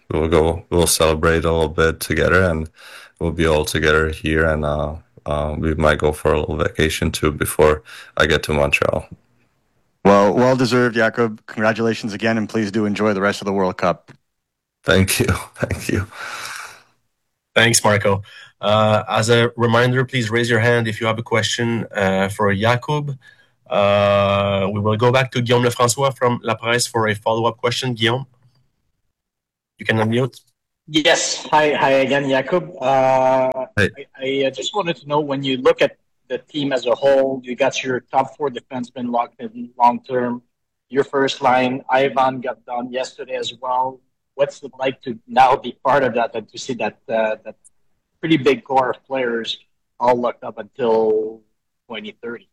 Speaker 11: we'll go, we'll celebrate a little bit together, and we'll be all together here, and uh, uh, we might go for a little vacation too before I get to Montreal.
Speaker 16: Well, well deserved, Jakob. Congratulations again, and please do enjoy the rest of the World Cup.
Speaker 11: Thank you, thank you.
Speaker 13: Thanks, Marco. Uh, as a reminder, please raise your hand if you have a question uh, for Jakob. Uh, we will go back to Guillaume Lefrançois from La Presse for a follow-up question. Guillaume, you can unmute.
Speaker 6: Yes. Hi, hi again, Jakob. Uh,
Speaker 11: hey.
Speaker 6: I, I just wanted to know, when you look at the team as a whole, you got your top four defensemen locked in long term. Your first line, Ivan, got done yesterday as well. What's it like to now be part of that and to see that uh, that pretty big core of players all locked up until twenty thirty?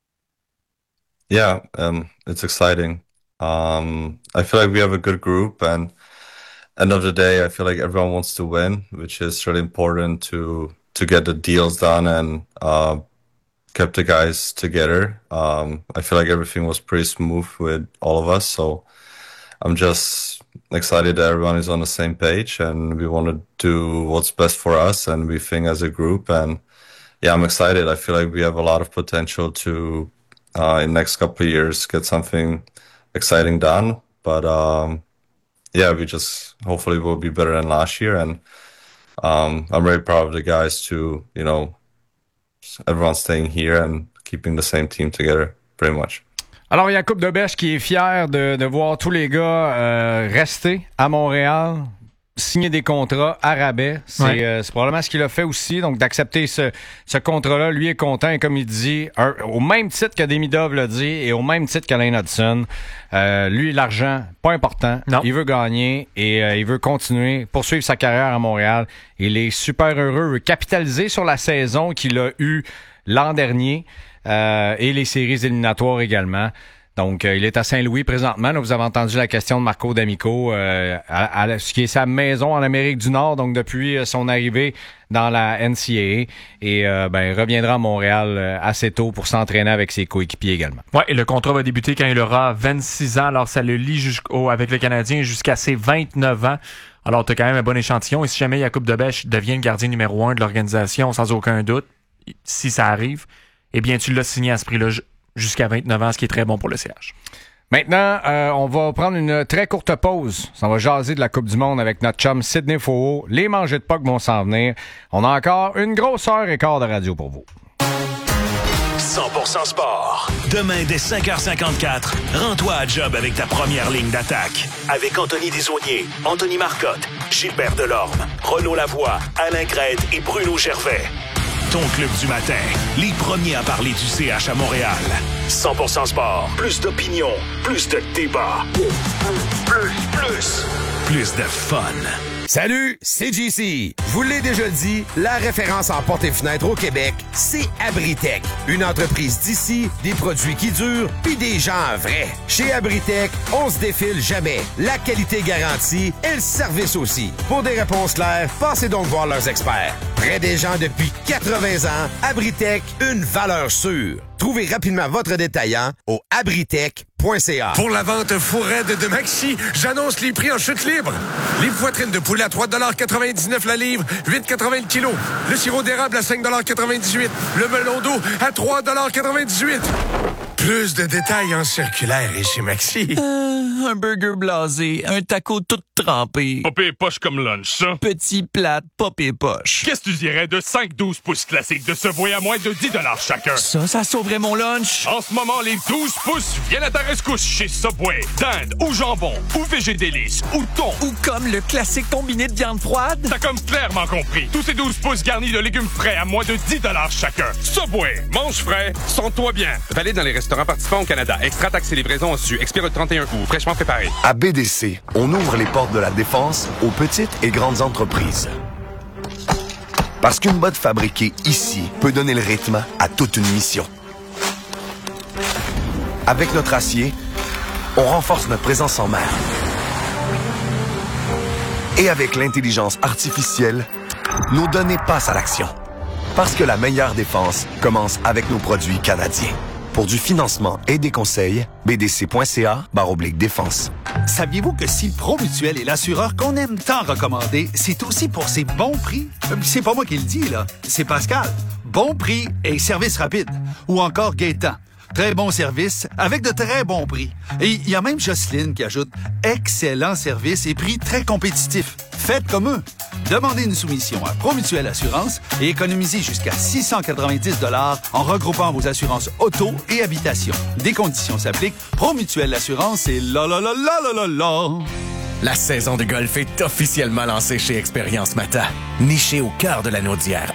Speaker 11: Yeah, um, it's exciting. Um, I feel like we have a good group, and end of the day, I feel like everyone wants to win, which is really important to to get the deals done and uh, kept the guys together. Um, I feel like everything was pretty smooth with all of us, so I'm just excited that everyone is on the same page, and we want to do what's best for us, and we think as a group. And yeah, I'm excited. I feel like we have a lot of potential to, uh, in the next couple of years, get something exciting done. But um, yeah, we just hopefully will be better than last year. And um, I'm very proud of the guys to, you know, everyone staying here and keeping the same team together, pretty much.
Speaker 3: Alors, Jakob Dobèche qui est fier de, de voir tous les gars euh, rester à Montréal, signer des contrats à rabais. C'est, ouais. euh, c'est probablement ce qu'il a fait aussi. Donc, d'accepter ce, ce contrat-là, lui est content. Et comme il dit, un, au même titre que Demidov l'a dit et au même titre qu'Alain Hudson, euh, lui, l'argent, pas important. Non. Il veut gagner et euh, il veut continuer, poursuivre sa carrière à Montréal. Il est super heureux, il veut capitaliser sur la saison qu'il a eue l'an dernier. Euh, et les séries éliminatoires également. Donc, euh, il est à Saint-Louis présentement. Là, vous avez entendu la question de Marco D'Amico, euh, à, à ce qui est sa maison en Amérique du Nord, donc depuis euh, son arrivée dans la N C A A. Et euh, ben, reviendra à Montréal euh, assez tôt pour s'entraîner avec ses coéquipiers également.
Speaker 2: Ouais, et le contrat va débuter quand il aura vingt-six ans. Alors, ça le lie jusqu'au, avec le Canadien jusqu'à ses vingt-neuf ans. Alors, tu as quand même un bon échantillon. Et si jamais Jakob Dobèche devient le gardien numéro un de l'organisation, sans aucun doute, si ça arrive, eh bien, tu l'as signé à ce prix-là jusqu'à vingt-neuf ans, ce qui est très bon pour le C H.
Speaker 3: Maintenant, euh, on va prendre une très courte pause. On va jaser de la Coupe du Monde avec notre chum Sidney Faux. Les mangées de puck vont s'en venir. On a encore une grosse heure et quart de radio pour vous.
Speaker 7: cent pour cent sport. Demain, dès cinq heures cinquante-quatre, rends-toi à job avec ta première ligne d'attaque. Avec Anthony Desaulniers, Anthony Marcotte, Gilbert Delorme, Renaud Lavoie, Alain Crête et Bruno Gervais. Ton club du matin, les premiers à parler du C H à Montréal. cent pour cent sport, plus d'opinion, plus de débat. Plus, plus, plus de fun.
Speaker 8: Salut, c'est J C. Je vous l'ai déjà dit, la référence en portes et fenêtres au Québec, c'est Abritech. Une entreprise d'ici, des produits qui durent, puis des gens vrais. Chez Abritech, on se défile jamais. La qualité garantie et le service aussi. Pour des réponses claires, passez donc voir leurs experts. Près des gens depuis quatre-vingts ans, Abritech, une valeur sûre. Trouvez rapidement votre détaillant au abritech point c a.
Speaker 17: Pour la vente fou raide de Maxi, j'annonce les prix en chute libre. Les poitrines de poulet à trois dollars quatre-vingt-dix-neuf la livre, huit quatre-vingts le kilo. Le sirop d'érable à cinq dollars quatre-vingt-dix-huit. Le melon d'eau à trois dollars quatre-vingt-dix-huit. Plus de détails en circulaire et chez Maxi.
Speaker 14: Euh, un burger blasé, un taco tout trempé.
Speaker 15: Popé et poche comme lunch, ça.
Speaker 14: Petit plat, popé et poche.
Speaker 15: Qu'est-ce que tu dirais de cinq douze pouces classiques de Subway à moins de dix dollars chacun?
Speaker 14: Ça, ça sauverait mon lunch.
Speaker 15: En ce moment, les douze pouces viennent à ta rescousse chez Subway. Dinde ou jambon, ou végé délice, ou thon.
Speaker 14: Ou comme le classique combiné de viande froide.
Speaker 15: T'as comme clairement compris. Tous ces douze pouces garnis de légumes frais à moins de dix dollars chacun. Subway, mange frais, sens-toi bien.
Speaker 18: Valide dans les restaurants participants au Canada. Extra taxes et livraison reçues. Expire le trente et un août. Fraîchement préparé.
Speaker 19: À B D C, on ouvre les portes de la défense aux petites et grandes entreprises. Parce qu'une botte fabriquée ici peut donner le rythme à toute une mission. Avec notre acier, on renforce notre présence en mer. Et avec l'intelligence artificielle, nos données passent à l'action. Parce que la meilleure défense commence avec nos produits canadiens. Pour du financement et des conseils, b d c point c a barre oblique défense.
Speaker 5: Saviez-vous que si Promutuel est l'assureur qu'on aime tant recommander, c'est aussi pour ses bons prix? C'est pas moi qui le dis, là. C'est Pascal. Bon prix et service rapide. Ou encore Gaétan. Très bon service avec de très bons prix. Et il y a même Jocelyne qui ajoute excellent service et prix très compétitifs. Faites comme eux. Demandez une soumission à Promutuel Assurance et économisez jusqu'à six cent quatre-vingt-dix dollars en regroupant vos assurances auto et habitation. Des conditions s'appliquent. Promutuel Assurance et la la la la la la la.
Speaker 4: La saison de golf est officiellement lancée chez Expérience Mata. Niché au cœur de l'anneau d'hier,